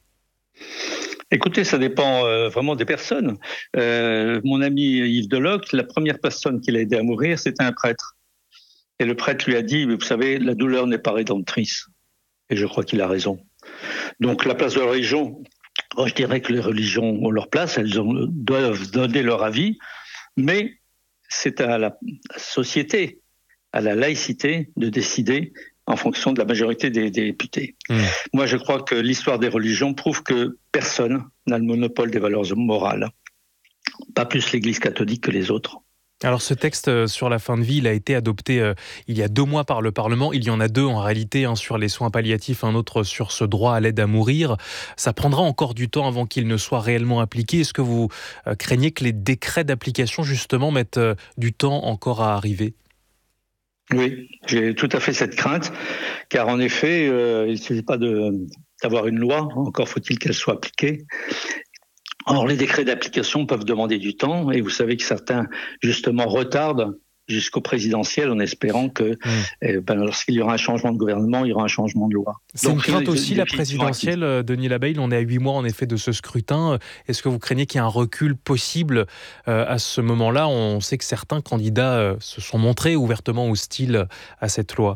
Écoutez, ça dépend vraiment des personnes. Mon ami Yves Deloc, la première personne qu'il a aidé à mourir, c'était un prêtre. Et le prêtre lui a dit, vous savez, la douleur n'est pas rédemptrice. Et je crois qu'il a raison. Donc la place de la religion, moi, je dirais que les religions ont leur place, elles doivent donner leur avis, mais c'est à la société, à la laïcité de décider en fonction de la majorité des députés. Moi, je crois que l'histoire des religions prouve que personne n'a le monopole des valeurs morales. Pas plus l'Église catholique que les autres. Alors ce texte sur la fin de vie, il a été adopté il y a 2 mois par le Parlement. Il y en a 2 en réalité, un sur les soins palliatifs, un autre sur ce droit à l'aide à mourir. Ça prendra encore du temps avant qu'il ne soit réellement appliqué. Est-ce que vous craignez que les décrets d'application justement mettent du temps encore à arriver ? Oui, j'ai tout à fait cette crainte, car en effet, il ne suffit pas d'avoir une loi, encore faut-il qu'elle soit appliquée. Or, les décrets d'application peuvent demander du temps, et vous savez que certains, justement, retardent jusqu'au présidentiel en espérant que lorsqu'il y aura un changement de gouvernement, il y aura un changement de loi. C'est une crainte aussi, la présidentielle, Denis Labaille. On est à 8 mois, en effet, de ce scrutin. Est-ce que vous craignez qu'il y ait un recul possible à ce moment-là ? On sait que certains candidats se sont montrés ouvertement hostiles à cette loi.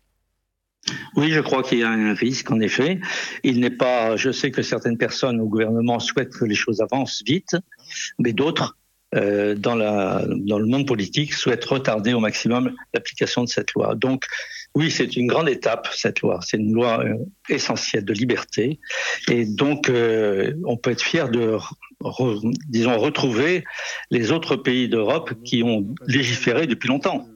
Oui, je crois qu'il y a un risque, en effet. Je sais que certaines personnes au gouvernement souhaitent que les choses avancent vite, mais d'autres, dans le monde politique, souhaitent retarder au maximum l'application de cette loi. Donc, oui, c'est une grande étape, cette loi. C'est une loi essentielle de liberté. Et donc, on peut être fier de retrouver les autres pays d'Europe qui ont légiféré depuis longtemps.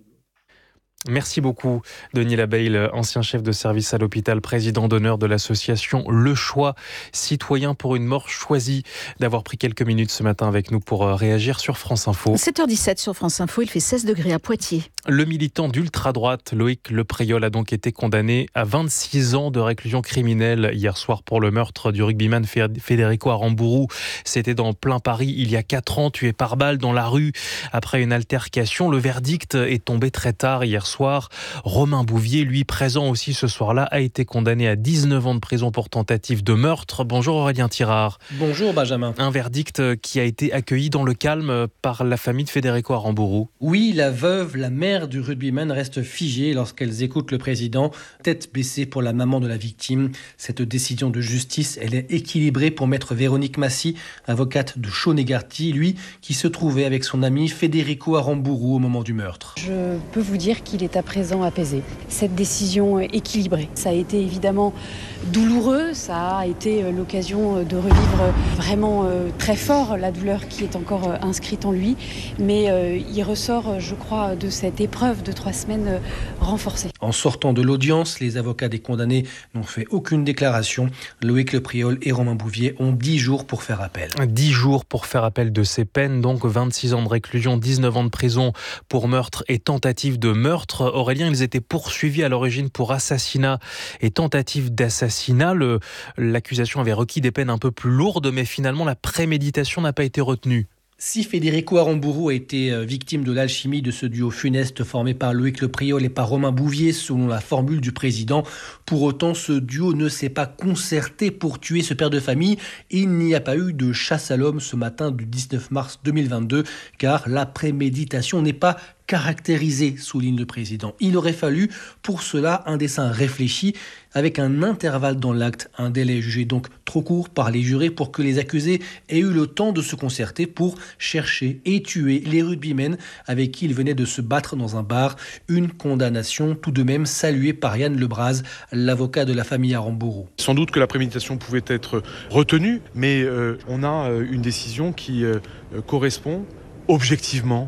Merci beaucoup, Denis Labaille, ancien chef de service à l'hôpital, président d'honneur de l'association Le Choix, citoyen pour une mort choisie, d'avoir pris quelques minutes ce matin avec nous pour réagir sur France Info. 7h17 sur France Info, il fait 16 degrés à Poitiers. Le militant d'ultra-droite, Loïc Le Priol, a donc été condamné à 26 ans de réclusion criminelle hier soir pour le meurtre du rugbyman Federico Aramburu. C'était dans plein Paris il y a 4 ans, tué par balle dans la rue après une altercation. Le verdict est tombé très tard hier soir. Romain Bouvier, lui présent aussi ce soir-là, a été condamné à 19 ans de prison pour tentative de meurtre. Bonjour Aurélien Tirard. Bonjour Benjamin. Un verdict qui a été accueilli dans le calme par la famille de Federico Aramburu. Oui, la veuve, la mère du rugbyman reste figée lorsqu'elles écoutent le président, tête baissée pour la maman de la victime. Cette décision de justice, elle est équilibrée pour maître Véronique Massy, avocate de Chaunegarty, lui qui se trouvait avec son ami Federico Aramburu au moment du meurtre. Je peux vous dire qu'il est à présent apaisé. Cette décision équilibrée, ça a été évidemment douloureux, ça a été l'occasion de revivre vraiment très fort la douleur qui est encore inscrite en lui, mais il ressort, je crois, de cette épreuve de 3 semaines renforcée. En sortant de l'audience, les avocats des condamnés n'ont fait aucune déclaration. Loïc Le Priol et Romain Bouvier ont 10 jours pour faire appel. 10 jours pour faire appel de ces peines, donc 26 ans de réclusion, 19 ans de prison pour meurtre et tentative de meurtre. Aurélien, ils étaient poursuivis à l'origine pour assassinat et tentative d'assassinat. L'accusation avait requis des peines un peu plus lourdes, mais finalement la préméditation n'a pas été retenue. Si Federico Aramburu a été victime de l'alchimie de ce duo funeste formé par Loïc Le Priol et par Romain Bouvier, selon la formule du président, pour autant ce duo ne s'est pas concerté pour tuer ce père de famille. Il n'y a pas eu de chasse à l'homme ce matin du 19 mars 2022, car la préméditation n'est pas caractérisé, souligne le président. Il aurait fallu pour cela un dessein réfléchi avec un intervalle dans l'acte, un délai jugé donc trop court par les jurés pour que les accusés aient eu le temps de se concerter pour chercher et tuer les rugbymen avec qui ils venaient de se battre dans un bar. Une condamnation tout de même saluée par Yann Lebras, l'avocat de la famille Aramburu. Sans doute que la préméditation pouvait être retenue, mais on a une décision qui correspond objectivement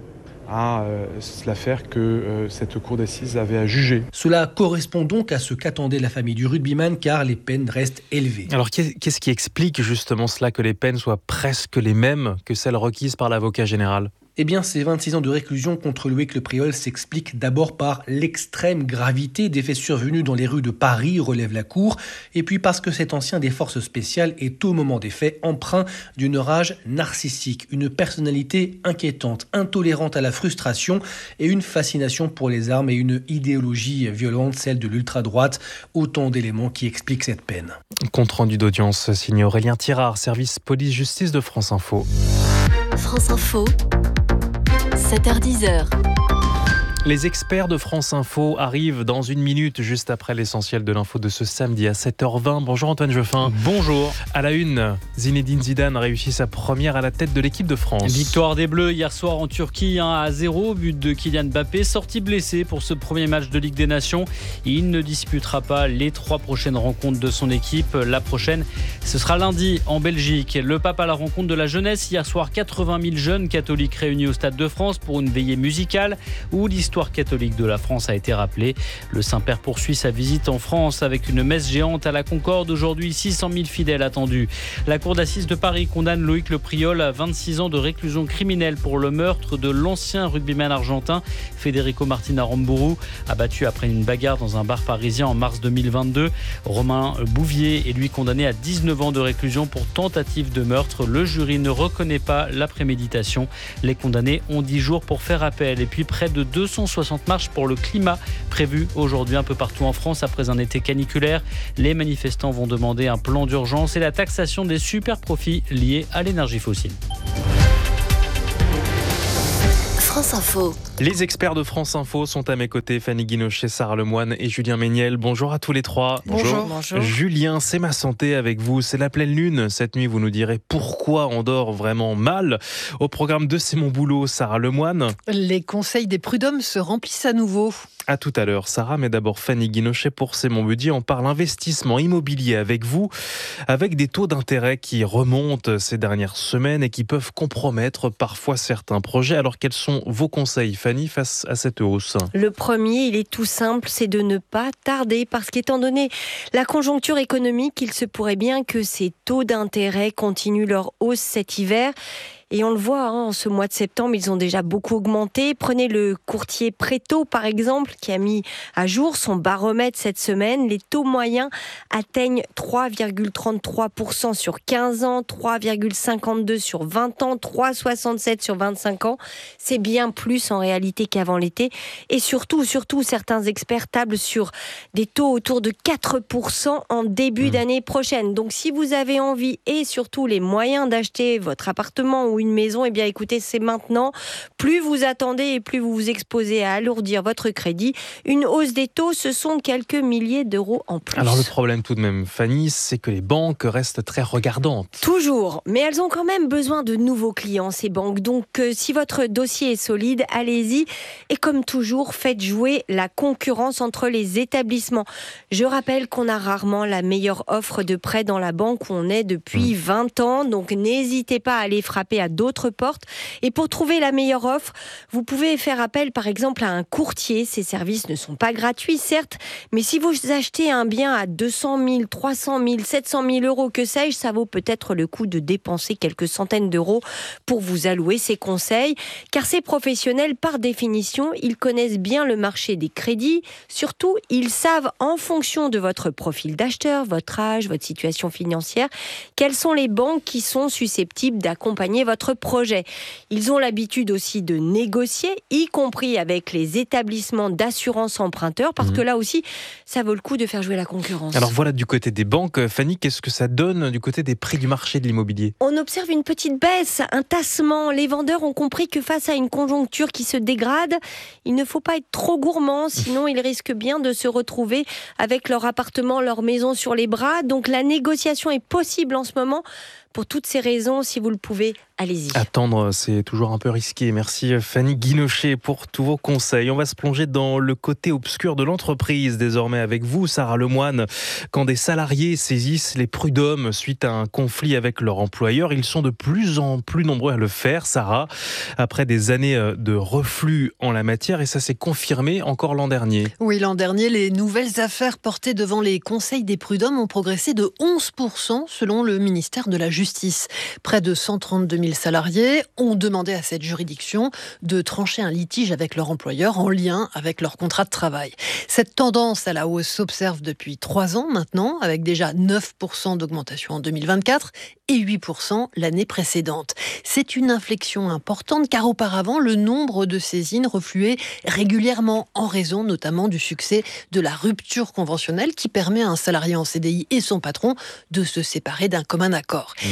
à l'affaire que cette cour d'assises avait à juger. Cela correspond donc à ce qu'attendait la famille du rugbyman, car les peines restent élevées. Alors qu'est-ce qui explique justement cela, que les peines soient presque les mêmes que celles requises par l'avocat général ? Eh bien, ces 26 ans de réclusion contre Loïc Le Priol s'expliquent d'abord par l'extrême gravité des faits survenus dans les rues de Paris, relève la Cour, et puis parce que cet ancien des forces spéciales est au moment des faits empreint d'une rage narcissique, une personnalité inquiétante, intolérante à la frustration et une fascination pour les armes et une idéologie violente, celle de l'ultra-droite, autant d'éléments qui expliquent cette peine. Compte rendu d'audience signé Aurélien Tirard, service police-justice de France Info. France Info, 7h10. Les experts de France Info arrivent dans une minute, juste après l'essentiel de l'info de ce samedi à 7h20. Bonjour Antoine Geoffin. Bonjour. À la une, Zinedine Zidane a réussi sa première à la tête de l'équipe de France. Victoire des Bleus hier soir en Turquie 1-0, but de Kylian Mbappé, sorti blessé pour ce premier match de Ligue des Nations. Il ne disputera pas les 3 prochaines rencontres de son équipe. La prochaine, ce sera lundi en Belgique. Le pape à la rencontre de la jeunesse. Hier soir, 80 000 jeunes catholiques réunis au Stade de France pour une veillée musicale où l'histoire catholique de la France a été rappelée. Le Saint-Père poursuit sa visite en France avec une messe géante à la Concorde. Aujourd'hui, 600 000 fidèles attendus. La cour d'assises de Paris condamne Loïc Le Priol à 26 ans de réclusion criminelle pour le meurtre de l'ancien rugbyman argentin Federico Martín Aramburu, abattu après une bagarre dans un bar parisien en mars 2022. Romain Bouvier est lui condamné à 19 ans de réclusion pour tentative de meurtre. Le jury ne reconnaît pas la préméditation. Les condamnés ont 10 jours pour faire appel. Et puis près de 260 marches pour le climat prévues aujourd'hui un peu partout en France après un été caniculaire. Les manifestants vont demander un plan d'urgence et la taxation des super profits liés à l'énergie fossile. France Info. Les experts de France Info sont à mes côtés, Fanny Guinochet, Sarah Lemoine et Julien Méniel. Bonjour à tous les trois. Bonjour. Julien, c'est ma santé avec vous, c'est la pleine lune. Cette nuit, vous nous direz pourquoi on dort vraiment mal. Au programme de C'est mon boulot, Sarah Lemoine. Les conseils des prud'hommes se remplissent à nouveau. À tout à l'heure, Sarah, mais d'abord Fanny Guinochet pour C'est mon budget. On parle investissement immobilier avec vous, avec des taux d'intérêt qui remontent ces dernières semaines et qui peuvent compromettre parfois certains projets. Alors quels sont vos conseils, Fanny, face à cette hausse? Le premier, il est tout simple, c'est de ne pas tarder parce qu'étant donné la conjoncture économique, il se pourrait bien que ces taux d'intérêt continuent leur hausse cet hiver. Et on le voit, en ce mois de septembre, ils ont déjà beaucoup augmenté. Prenez le courtier Préto, par exemple, qui a mis à jour son baromètre cette semaine. Les taux moyens atteignent 3,33% sur 15 ans, 3,52% sur 20 ans, 3,67% sur 25 ans. C'est bien plus en réalité qu'avant l'été. Et surtout, certains experts tablent sur des taux autour de 4% en début d'année prochaine. Donc si vous avez envie et surtout les moyens d'acheter votre appartement ou une maison, eh bien écoutez, c'est maintenant. Plus vous attendez et plus vous vous exposez à alourdir votre crédit. Une hausse des taux, ce sont quelques milliers d'euros en plus. Alors le problème tout de même, Fanny, c'est que les banques restent très regardantes. Toujours, mais elles ont quand même besoin de nouveaux clients, ces banques. Donc si votre dossier est solide, allez-y. Et comme toujours, faites jouer la concurrence entre les établissements. Je rappelle qu'on a rarement la meilleure offre de prêt dans la banque où on est depuis 20 ans. Donc n'hésitez pas à aller frapper à d'autres portes. Et pour trouver la meilleure offre, vous pouvez faire appel par exemple à un courtier. Ces services ne sont pas gratuits, certes, mais si vous achetez un bien à 200 000, 300 000, 700 000 euros, que sais-je, ça vaut peut-être le coup de dépenser quelques centaines d'euros pour vous allouer ces conseils. Car ces professionnels, par définition, ils connaissent bien le marché des crédits. Surtout, ils savent, en fonction de votre profil d'acheteur, votre âge, votre situation financière, quelles sont les banques qui sont susceptibles d'accompagner votre projet. Ils ont l'habitude aussi de négocier, y compris avec les établissements d'assurance emprunteurs, parce que là aussi, ça vaut le coup de faire jouer la concurrence. Alors voilà, du côté des banques, Fanny, qu'est-ce que ça donne du côté des prix du marché de l'immobilier? On observe une petite baisse, un tassement. Les vendeurs ont compris que face à une conjoncture qui se dégrade, il ne faut pas être trop gourmand, sinon ils risquent bien de se retrouver avec leur appartement, leur maison sur les bras. Donc la négociation est possible en ce moment. Pour toutes ces raisons, si vous le pouvez, allez-y. Attendre, c'est toujours un peu risqué. Merci Fanny Guinochet pour tous vos conseils. On va se plonger dans le côté obscur de l'entreprise désormais avec vous, Sarah Lemoine. Quand des salariés saisissent les prud'hommes suite à un conflit avec leur employeur, ils sont de plus en plus nombreux à le faire, Sarah, après des années de reflux en la matière, et ça s'est confirmé encore l'an dernier. Oui, l'an dernier, les nouvelles affaires portées devant les conseils des prud'hommes ont progressé de 11% selon le ministère de la Justice. Près de 132 000 salariés ont demandé à cette juridiction de trancher un litige avec leur employeur en lien avec leur contrat de travail. Cette tendance à la hausse s'observe depuis 3 ans maintenant, avec déjà 9% d'augmentation en 2024 et 8% l'année précédente. C'est une inflexion importante car auparavant, le nombre de saisines refluait régulièrement en raison notamment du succès de la rupture conventionnelle qui permet à un salarié en CDI et son patron de se séparer d'un commun accord.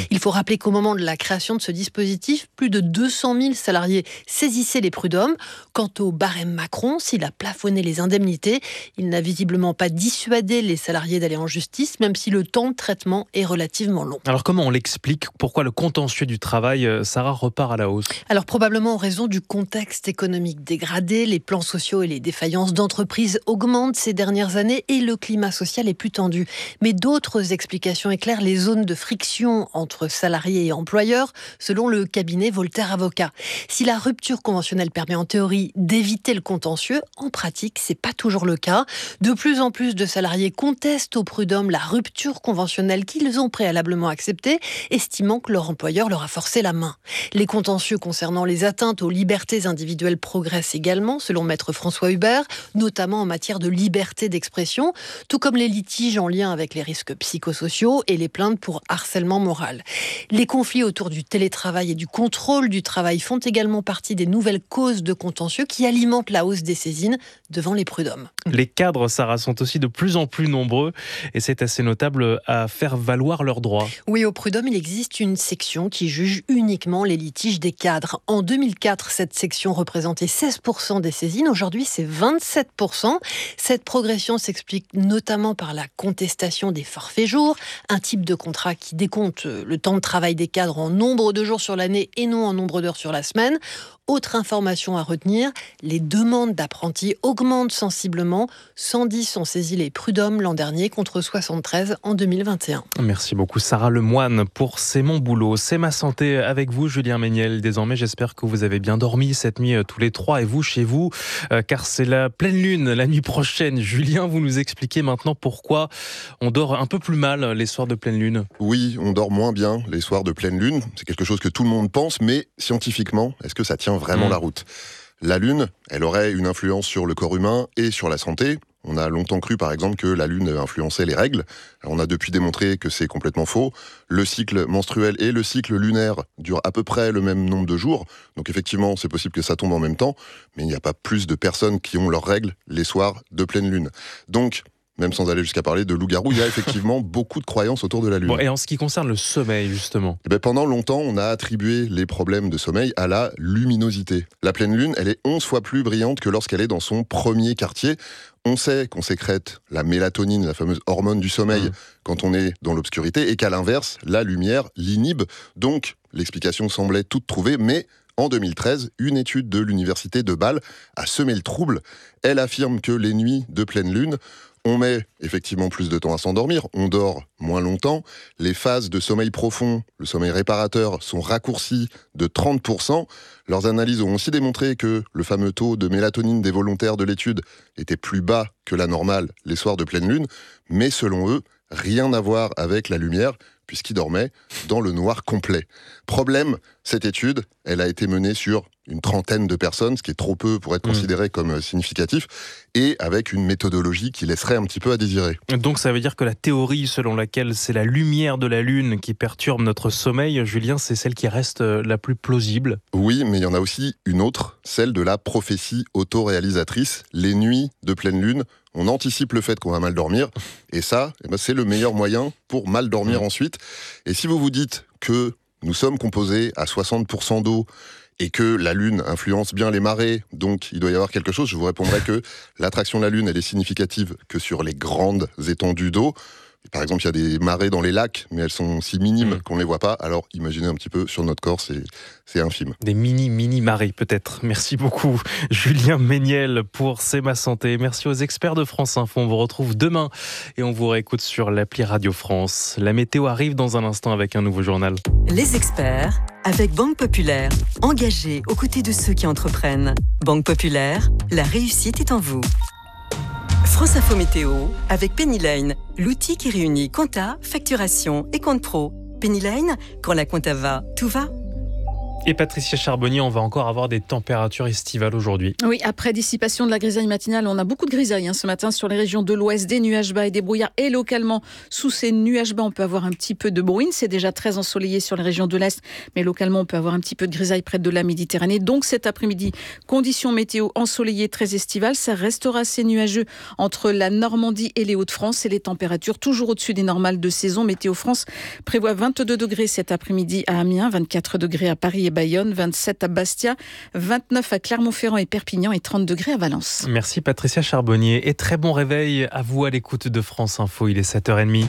Il faut rappeler qu'au moment de la création de ce dispositif, plus de 200 000 salariés saisissaient les prud'hommes. Quant au barème Macron, s'il a plafonné les indemnités, il n'a visiblement pas dissuadé les salariés d'aller en justice, même si le temps de traitement est relativement long. Alors comment on l'explique ? Pourquoi le contentieux du travail, Sarah, repart à la hausse ? Alors probablement en raison du contexte économique dégradé, les plans sociaux et les défaillances d'entreprises augmentent ces dernières années et le climat social est plus tendu. Mais d'autres explications éclairent les zones de friction entre salariés et employeurs, selon le cabinet Voltaire Avocats. Si la rupture conventionnelle permet en théorie d'éviter le contentieux, en pratique, c'est pas toujours le cas. De plus en plus de salariés contestent aux prud'hommes la rupture conventionnelle qu'ils ont préalablement acceptée, estimant que leur employeur leur a forcé la main. Les contentieux concernant les atteintes aux libertés individuelles progressent également, selon maître François Hubert, notamment en matière de liberté d'expression, tout comme les litiges en lien avec les risques psychosociaux et les plaintes pour harcèlement moral. Les conflits autour du télétravail et du contrôle du travail font également partie des nouvelles causes de contentieux qui alimentent la hausse des saisines devant les prud'hommes. Les cadres, Sarah, sont aussi de plus en plus nombreux et c'est assez notable à faire valoir leurs droits. Oui, au prud'homme, il existe une section qui juge uniquement les litiges des cadres. En 2004, cette section représentait 16% des saisines. Aujourd'hui, c'est 27%. Cette progression s'explique notamment par la contestation des forfaits jours, un type de contrat qui décompte le temps de travail des cadres en nombre de jours sur l'année et non en nombre d'heures sur la semaine. Autre information à retenir, les demandes d'apprentis augmentent sensiblement. 110 ont saisi les prud'hommes l'an dernier contre 73 en 2021. Merci beaucoup Sarah Lemoine pour C'est mon boulot. C'est ma santé avec vous Julien Méniel. Désormais j'espère que vous avez bien dormi cette nuit tous les trois et vous chez vous car c'est la pleine lune la nuit prochaine. Julien, vous nous expliquez maintenant pourquoi on dort un peu plus mal les soirs de pleine lune. Oui, on dort moins bien les soirs de pleine lune. C'est quelque chose que tout le monde pense, mais scientifiquement, est-ce que ça tient vraiment la route ? La lune, elle aurait une influence sur le corps humain et sur la santé. On a longtemps cru, par exemple, que la lune influençait les règles. Alors, on a depuis démontré que c'est complètement faux. Le cycle menstruel et le cycle lunaire durent à peu près le même nombre de jours. Donc, effectivement, c'est possible que ça tombe en même temps. Mais il n'y a pas plus de personnes qui ont leurs règles les soirs de pleine lune. Donc, même sans aller jusqu'à parler de loup-garou, il y a effectivement beaucoup de croyances autour de la lune. Bon, et en ce qui concerne le sommeil, justement ? Pendant longtemps, on a attribué les problèmes de sommeil à la luminosité. La pleine lune, elle est 11 fois plus brillante que lorsqu'elle est dans son premier quartier. On sait qu'on sécrète la mélatonine, la fameuse hormone du sommeil, quand on est dans l'obscurité, et qu'à l'inverse, la lumière l'inhibe. Donc, l'explication semblait toute trouvée, mais en 2013, une étude de l'université de Bâle a semé le trouble. Elle affirme que les nuits de pleine lune, on met effectivement plus de temps à s'endormir, on dort moins longtemps, les phases de sommeil profond, le sommeil réparateur, sont raccourcies de 30%. Leurs analyses ont aussi démontré que le fameux taux de mélatonine des volontaires de l'étude était plus bas que la normale les soirs de pleine lune, mais selon eux, rien à voir avec la lumière, puisqu'ils dormaient dans le noir complet. Problème, cette étude, elle a été menée sur une trentaine de personnes, ce qui est trop peu pour être considéré comme significatif, et avec une méthodologie qui laisserait un petit peu à désirer. Donc ça veut dire que la théorie selon laquelle c'est la lumière de la lune qui perturbe notre sommeil, Julien, c'est celle qui reste la plus plausible ? Oui, mais il y en a aussi une autre, celle de la prophétie autoréalisatrice. Les nuits de pleine lune, on anticipe le fait qu'on va mal dormir, et ça, c'est le meilleur moyen pour mal dormir ensuite. Et si vous vous dites que nous sommes composés à 60% d'eau, et que la Lune influence bien les marées, donc il doit y avoir quelque chose, je vous répondrai que l'attraction de la Lune, elle est significative que sur les grandes étendues d'eau. Par exemple, il y a des marées dans les lacs, mais elles sont si minimes qu'on ne les voit pas. Alors, imaginez un petit peu sur notre corps, c'est infime. Des mini-marées, peut-être. Merci beaucoup, Julien Méniel, pour C'est ma santé. Merci aux experts de France Info. On vous retrouve demain et on vous réécoute sur l'appli Radio France. La météo arrive dans un instant avec un nouveau journal. Les experts, avec Banque Populaire, engagés aux côtés de ceux qui entreprennent. Banque Populaire, la réussite est en vous. France Info Météo avec Penny Lane, l'outil qui réunit compta, facturation et compte pro. Penny Lane, quand la compta va, tout va. Et Patricia Charbonnier, on va encore avoir des températures estivales aujourd'hui. Oui, après dissipation de la grisaille matinale, on a beaucoup de grisaille ce matin sur les régions de l'ouest, des nuages bas et des brouillards. Et localement, sous ces nuages bas, on peut avoir un petit peu de bruine. C'est déjà très ensoleillé sur les régions de l'est, mais localement, on peut avoir un petit peu de grisaille près de la Méditerranée. Donc cet après-midi, conditions météo ensoleillées très estivales. Ça restera assez nuageux entre la Normandie et les Hauts-de-France. Et les températures toujours au-dessus des normales de saison. Météo France prévoit 22 degrés cet après-midi à Amiens, 24 degrés à Paris et Bayonne, 27 à Bastia, 29 à Clermont-Ferrand et Perpignan et 30 degrés à Valence. Merci Patricia Charbonnier et très bon réveil à vous à l'écoute de France Info, il est 7h30.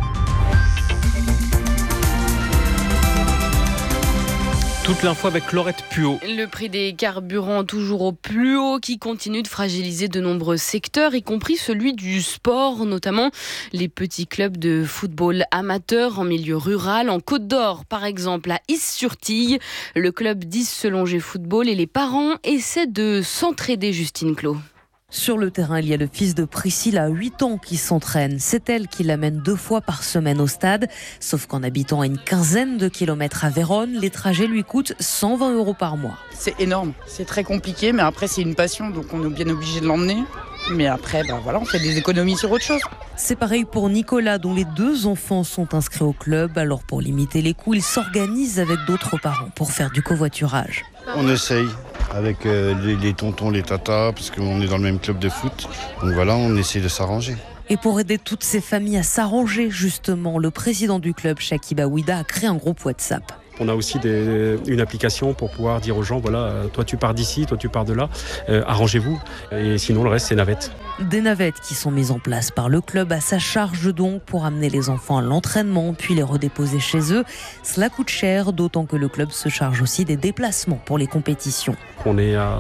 Toute l'info avec Laurette Puot. Le prix des carburants toujours au plus haut qui continue de fragiliser de nombreux secteurs, y compris celui du sport, notamment les petits clubs de football amateurs en milieu rural. En Côte d'Or, par exemple, à Is-sur-Tille, le club d'Is-Selongé Football et les parents essaient de s'entraider, Justine Clos. Sur le terrain, il y a le fils de Priscille à 8 ans qui s'entraîne. C'est elle qui l'amène 2 fois par semaine au stade. Sauf qu'en habitant à une quinzaine de kilomètres à Vérone, les trajets lui coûtent 120 € par mois. C'est énorme, c'est très compliqué, mais après c'est une passion, donc on est bien obligé de l'emmener. Mais après, on fait des économies sur autre chose. C'est pareil pour Nicolas, dont les 2 enfants sont inscrits au club. Alors pour limiter les coûts, il s'organise avec d'autres parents pour faire du covoiturage. On essaye avec les tontons, les tatas, parce qu'on est dans le même club de foot. Donc voilà, on essaie de s'arranger. Et pour aider toutes ces familles à s'arranger, justement, le président du club, Shakib Aouida, a créé un groupe WhatsApp. On a aussi une application pour pouvoir dire aux gens, voilà, toi tu pars d'ici, toi tu pars de là, arrangez-vous. Et sinon le reste c'est navettes. Des navettes qui sont mises en place par le club à sa charge donc pour amener les enfants à l'entraînement puis les redéposer chez eux. Cela coûte cher, d'autant que le club se charge aussi des déplacements pour les compétitions. On est à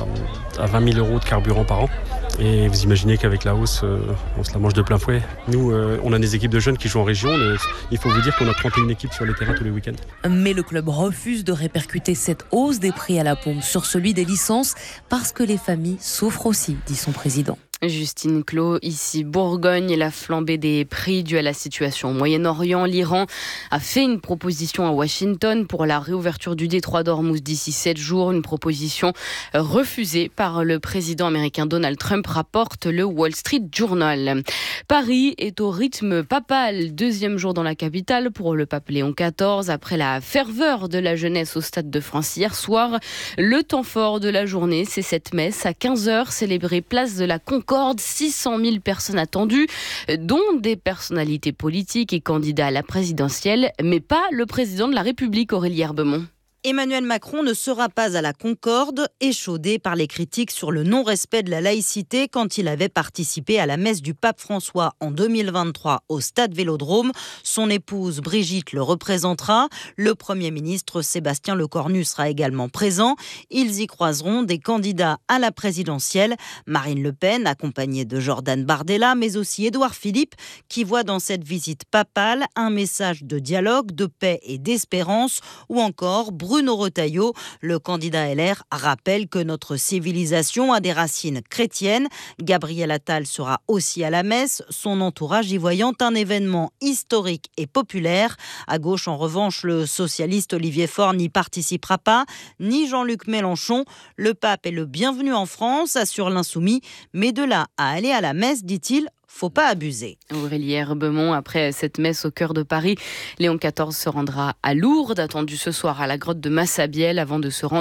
20 000 € de carburant par an. Et vous imaginez qu'avec la hausse, on se la mange de plein fouet. Nous, on a des équipes de jeunes qui jouent en région. Il faut vous dire qu'on a 31 équipes sur les terrains tous les week-ends. Mais le club refuse de répercuter cette hausse des prix à la pompe sur celui des licences parce que les familles souffrent aussi, dit son président. Justine Clos, ici Bourgogne et la flambée des prix due à la situation au Moyen-Orient. L'Iran a fait une proposition à Washington pour la réouverture du détroit d'Ormuz d'ici 7 jours. Une proposition refusée par le président américain Donald Trump, rapporte le Wall Street Journal. Paris est au rythme papal. 2e jour dans la capitale pour le pape Léon XIV. Après la ferveur de la jeunesse au Stade de France hier soir, le temps fort de la journée, c'est cette messe à 15h célébrée place de la Concorde. 600 000 personnes attendues, dont des personnalités politiques et candidats à la présidentielle, mais pas le président de la République, Aurélie Herbemont. Emmanuel Macron ne sera pas à la Concorde, échaudé par les critiques sur le non-respect de la laïcité quand il avait participé à la messe du pape François en 2023 au Stade Vélodrome. Son épouse Brigitte le représentera. Le Premier ministre Sébastien Lecornu sera également présent. Ils y croiseront des candidats à la présidentielle. Marine Le Pen, accompagnée de Jordan Bardella, mais aussi Édouard Philippe, qui voit dans cette visite papale un message de dialogue, de paix et d'espérance, ou encore Bruno Retailleau, le candidat LR, rappelle que notre civilisation a des racines chrétiennes. Gabriel Attal sera aussi à la messe, son entourage y voyant un événement historique et populaire. À gauche, en revanche, le socialiste Olivier Faure n'y participera pas, ni Jean-Luc Mélenchon. Le pape est le bienvenu en France, assure l'Insoumis, mais de là à aller à la messe, dit-il, faut pas abuser. Aurélie Herbemont, après cette messe au cœur de Paris, Léon XIV se rendra à Lourdes, attendu ce soir à la grotte de Massabielle, avant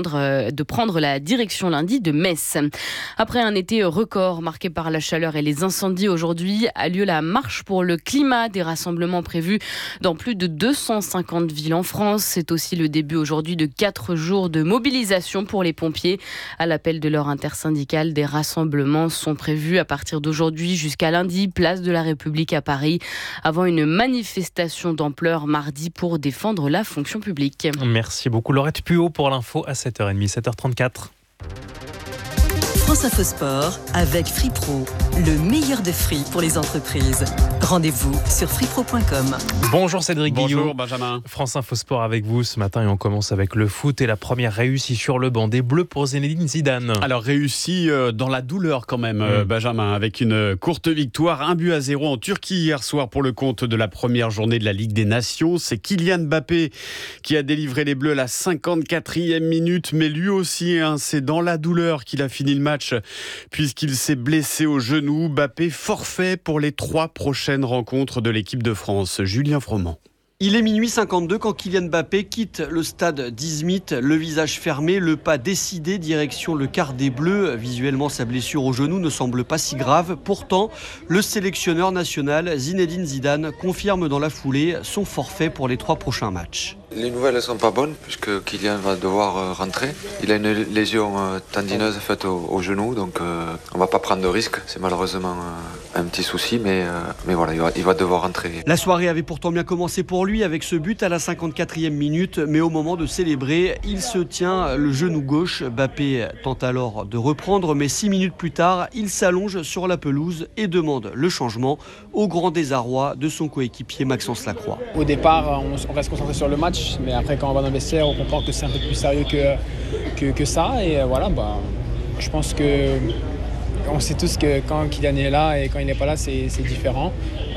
de prendre la direction lundi de Metz. Après un été record marqué par la chaleur et les incendies, aujourd'hui a lieu la marche pour le climat, des rassemblements prévus dans plus de 250 villes en France. C'est aussi le début aujourd'hui de 4 jours de mobilisation pour les pompiers. À l'appel de leur intersyndicale, des rassemblements sont prévus à partir d'aujourd'hui jusqu'à lundi, place de la République à Paris, avant une manifestation d'ampleur mardi pour défendre la fonction publique. Merci beaucoup Laurette Puot pour l'info à 7h30, 7h34. France Info Sport avec FreePro, le meilleur de free pour les entreprises. Rendez-vous sur freepro.com. Bonjour Cédric Guillot. Bonjour Benjamin. France Info Sport avec vous ce matin et on commence avec le foot et la première réussite sur le banc des Bleus pour Zinedine Zidane. Alors réussi dans la douleur quand même Benjamin, avec une courte victoire, 1-0 en Turquie hier soir pour le compte de la première journée de la Ligue des Nations. C'est Kylian Mbappé qui a délivré les Bleus à la 54e minute, mais lui aussi c'est dans la douleur qu'il a fini le match puisqu'il s'est blessé au genou. Mbappé forfait pour les 3 prochaines rencontres de l'équipe de France. Julien Froment. Il est minuit 52 quand Kylian Mbappé quitte le stade d'Izmit, le visage fermé, le pas décidé, direction le quart des Bleus. Visuellement, sa blessure au genou ne semble pas si grave. Pourtant, le sélectionneur national Zinedine Zidane confirme dans la foulée son forfait pour les 3 prochains matchs. Les nouvelles ne sont pas bonnes puisque Kylian va devoir rentrer. Il a une lésion tendineuse faite au genou, donc on ne va pas prendre de risque. C'est malheureusement un petit souci, mais voilà, il va devoir rentrer. La soirée avait pourtant bien commencé pour lui avec ce but à la 54e minute, mais au moment de célébrer, il se tient le genou gauche. Mbappé tente alors de reprendre, mais 6 minutes plus tard, il s'allonge sur la pelouse et demande le changement au grand désarroi de son coéquipier Maxence Lacroix. Au départ, on reste concentré sur le match, mais après quand on va dans le vestiaire, on comprend que c'est un peu plus sérieux que ça. Et voilà, je pense que on sait tous que quand Kylian est là et quand il n'est pas là, c'est différent.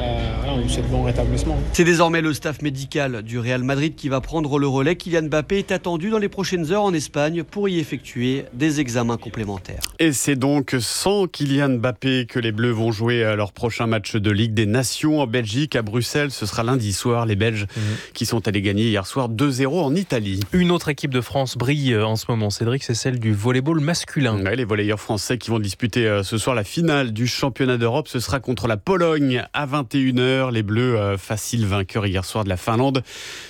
On lui souhaite bon rétablissement. C'est désormais le staff médical du Real Madrid qui va prendre le relais. Kylian Mbappé est attendu dans les prochaines heures en Espagne pour y effectuer des examens complémentaires. Et c'est donc sans Kylian Mbappé que les Bleus vont jouer leur prochain match de Ligue des Nations en Belgique, à Bruxelles. Ce sera lundi soir, les Belges qui sont allés gagner hier soir 2-0 en Italie. Une autre équipe de France brille en ce moment, Cédric, c'est celle du volleyball masculin. Ouais, les volleyeurs français qui vont disputer ce soir la finale du championnat d'Europe. Ce sera contre la Pologne à 21h. Les Bleus, facile vainqueur hier soir de la Finlande.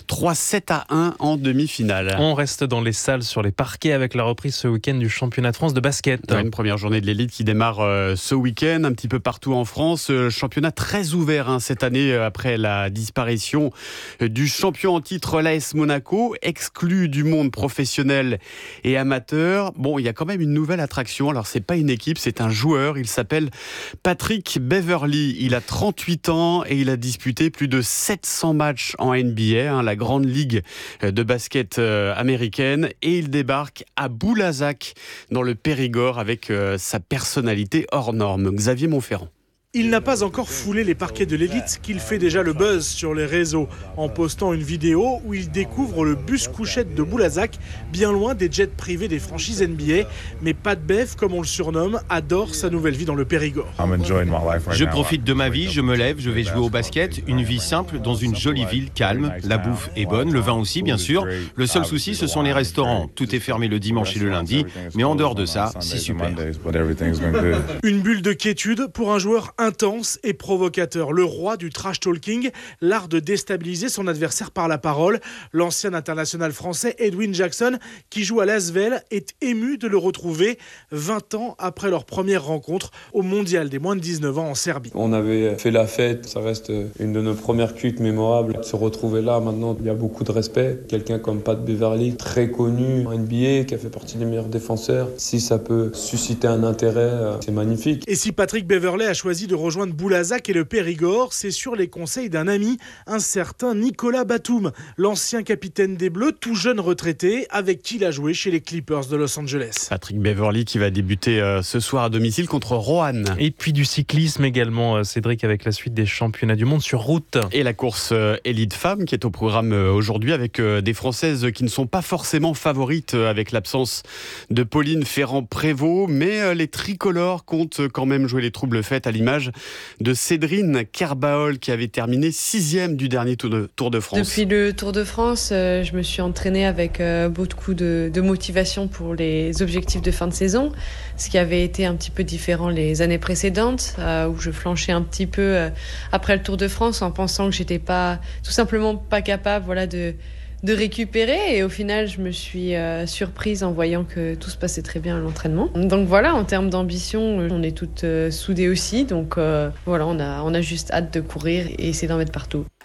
3-7-1 en demi-finale. On reste dans les salles, sur les parquets, avec la reprise ce week-end du championnat de France de basket. Une première journée de l'élite qui démarre ce week-end, un petit peu partout en France. Championnat très ouvert cette année, après la disparition du champion en titre, l'AS Monaco, exclu du monde professionnel et amateur. Bon, il y a quand même une nouvelle attraction. Alors, c'est pas une équipe, c'est un joueur. Il s'appelle Patrick Beverley. Il a 38 ans et il a disputé plus de 700 matchs en NBA, la grande ligue de basket américaine. Et il débarque à Boulazac, dans le Périgord, avec sa personnalité hors norme. Xavier Montferrand. Il n'a pas encore foulé les parquets de l'élite qu'il fait déjà le buzz sur les réseaux en postant une vidéo où il découvre le bus couchette de Boulazac, bien loin des jets privés des franchises NBA. Mais Pat Bev, comme on le surnomme, adore sa nouvelle vie dans le Périgord. Je profite de ma vie, je me lève, je vais jouer au basket, une vie simple dans une jolie ville calme. La bouffe est bonne, le vin aussi bien sûr. Le seul souci, ce sont les restaurants. Tout est fermé le dimanche et le lundi, mais en dehors de ça, c'est super. Une bulle de quiétude pour un joueur intense et provocateur, le roi du trash talking, l'art de déstabiliser son adversaire par la parole. L'ancien international français Edwin Jackson, qui joue à l'Asvel, est ému de le retrouver 20 ans après leur première rencontre au mondial des moins de 19 ans en Serbie. On avait fait la fête, ça reste une de nos premières cuites mémorables. Se retrouver là, maintenant, il y a beaucoup de respect. Quelqu'un comme Pat Beverley, très connu en NBA, qui a fait partie des meilleurs défenseurs. Si ça peut susciter un intérêt, c'est magnifique. Et si Patrick Beverley a choisi de rejoindre Boulazac et le Périgord, c'est sur les conseils d'un ami, un certain Nicolas Batum, l'ancien capitaine des Bleus, tout jeune retraité, avec qui il a joué chez les Clippers de Los Angeles. Patrick Beverley qui va débuter ce soir à domicile contre Roanne. Et puis du cyclisme également, Cédric, avec la suite des championnats du monde sur route. Et la course élite femme qui est au programme aujourd'hui, avec des Françaises qui ne sont pas forcément favorites avec l'absence de Pauline Ferrand-Prévôt, mais les tricolores comptent quand même jouer les troubles fêtes, à l'image de Cédrine Kerbaol qui avait terminé 6e du dernier Tour de France. Depuis le Tour de France, je me suis entraînée avec beaucoup de motivation pour les objectifs de fin de saison, ce qui avait été un petit peu différent les années précédentes, où je flanchais un petit peu après le Tour de France en pensant que j'étais tout simplement pas capable de récupérer, et au final je me suis surprise en voyant que tout se passait très bien à l'entraînement. Donc voilà, en termes d'ambition, on est toutes soudées aussi, donc voilà, on a juste hâte de courir et essayer d'en mettre partout.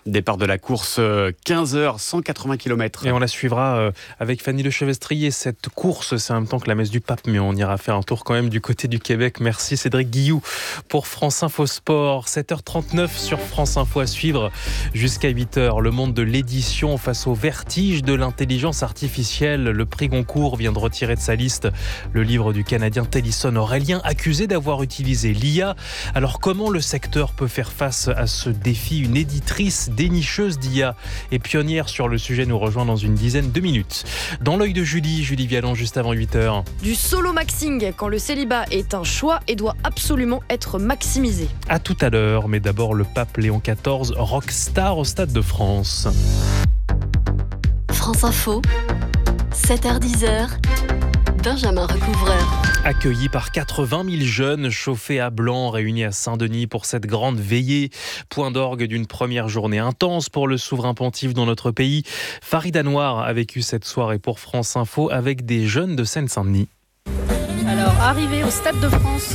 Départ de la course 15h, 180 km. Et on la suivra avec Fanny Lechevestrier, cette course. C'est en même temps que la messe du pape, mais on ira faire un tour quand même du côté du Québec. Merci Cédric Guilloux pour France Info Sport. 7h39 sur France Info à suivre jusqu'à 8h. Le monde de l'édition face au vertige de l'intelligence artificielle. Le prix Goncourt vient de retirer de sa liste le livre du Canadien Tennyson Aurélien, accusé d'avoir utilisé l'IA. Alors comment le secteur peut faire face à ce défi? Une éditrice dénicheuse d'IA et pionnière sur le sujet nous rejoint dans une dizaine de minutes. Dans l'œil de Julie Vialon, juste avant 8h. Du solo-maxing, quand le célibat est un choix et doit absolument être maximisé. À tout à l'heure, mais d'abord le pape Léon XIV, rockstar au Stade de France. France Info, 7h-10h, Benjamin Recouvreur. Accueillis par 80 000 jeunes chauffés à blanc réunis à Saint-Denis pour cette grande veillée. Point d'orgue d'une première journée intense pour le souverain pontife dans notre pays. Farid Anouar a vécu cette soirée pour France Info avec des jeunes de Seine-Saint-Denis. Alors, arrivé au Stade de France,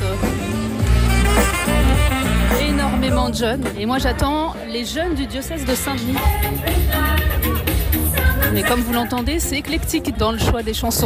énormément de jeunes. Et moi, j'attends les jeunes du diocèse de Saint-Denis. Mais comme vous l'entendez, c'est éclectique dans le choix des chansons.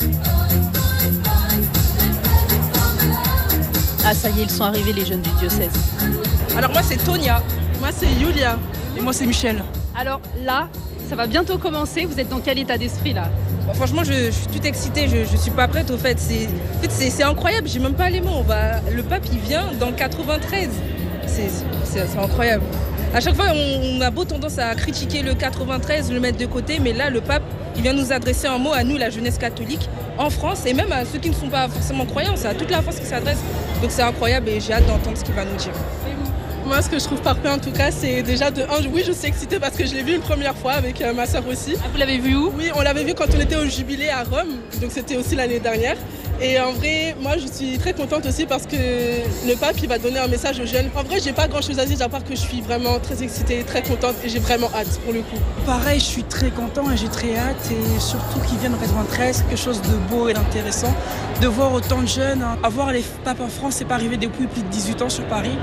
Ah ça y est, ils sont arrivés les jeunes du diocèse. Alors moi c'est Tonia, moi c'est Yulia et moi c'est Michel. Alors là, ça va bientôt commencer, vous êtes dans quel état d'esprit là? Bon, franchement je suis toute excitée, je suis pas prête au fait. C'est incroyable, j'ai même pas les mots. Le pape il vient dans le 93, c'est incroyable. À chaque fois on a beau tendance à critiquer le 93, le mettre de côté, mais là le pape il vient nous adresser un mot à nous, la jeunesse catholique, en France, et même à ceux qui ne sont pas forcément croyants, c'est à toute la France qui s'adresse. Donc c'est incroyable et j'ai hâte d'entendre ce qu'il va nous dire. Moi, ce que je trouve parfait en tout cas, c'est déjà oui, je suis excitée parce que je l'ai vu une première fois avec ma soeur aussi. Ah, vous l'avez vu où? Oui, on l'avait vu quand on était au jubilé à Rome, donc c'était aussi l'année dernière. Et en vrai, moi je suis très contente aussi parce que le pape il va donner un message aux jeunes. En vrai, j'ai pas grand chose à dire à part que je suis vraiment très excitée, très contente et j'ai vraiment hâte pour le coup. Pareil, je suis très content et j'ai très hâte et surtout qu'ils viennent en 93, quelque chose de beau et d'intéressant. De voir autant de jeunes, avoir les papes en France, c'est pas arrivé depuis plus de 18 ans sur Paris.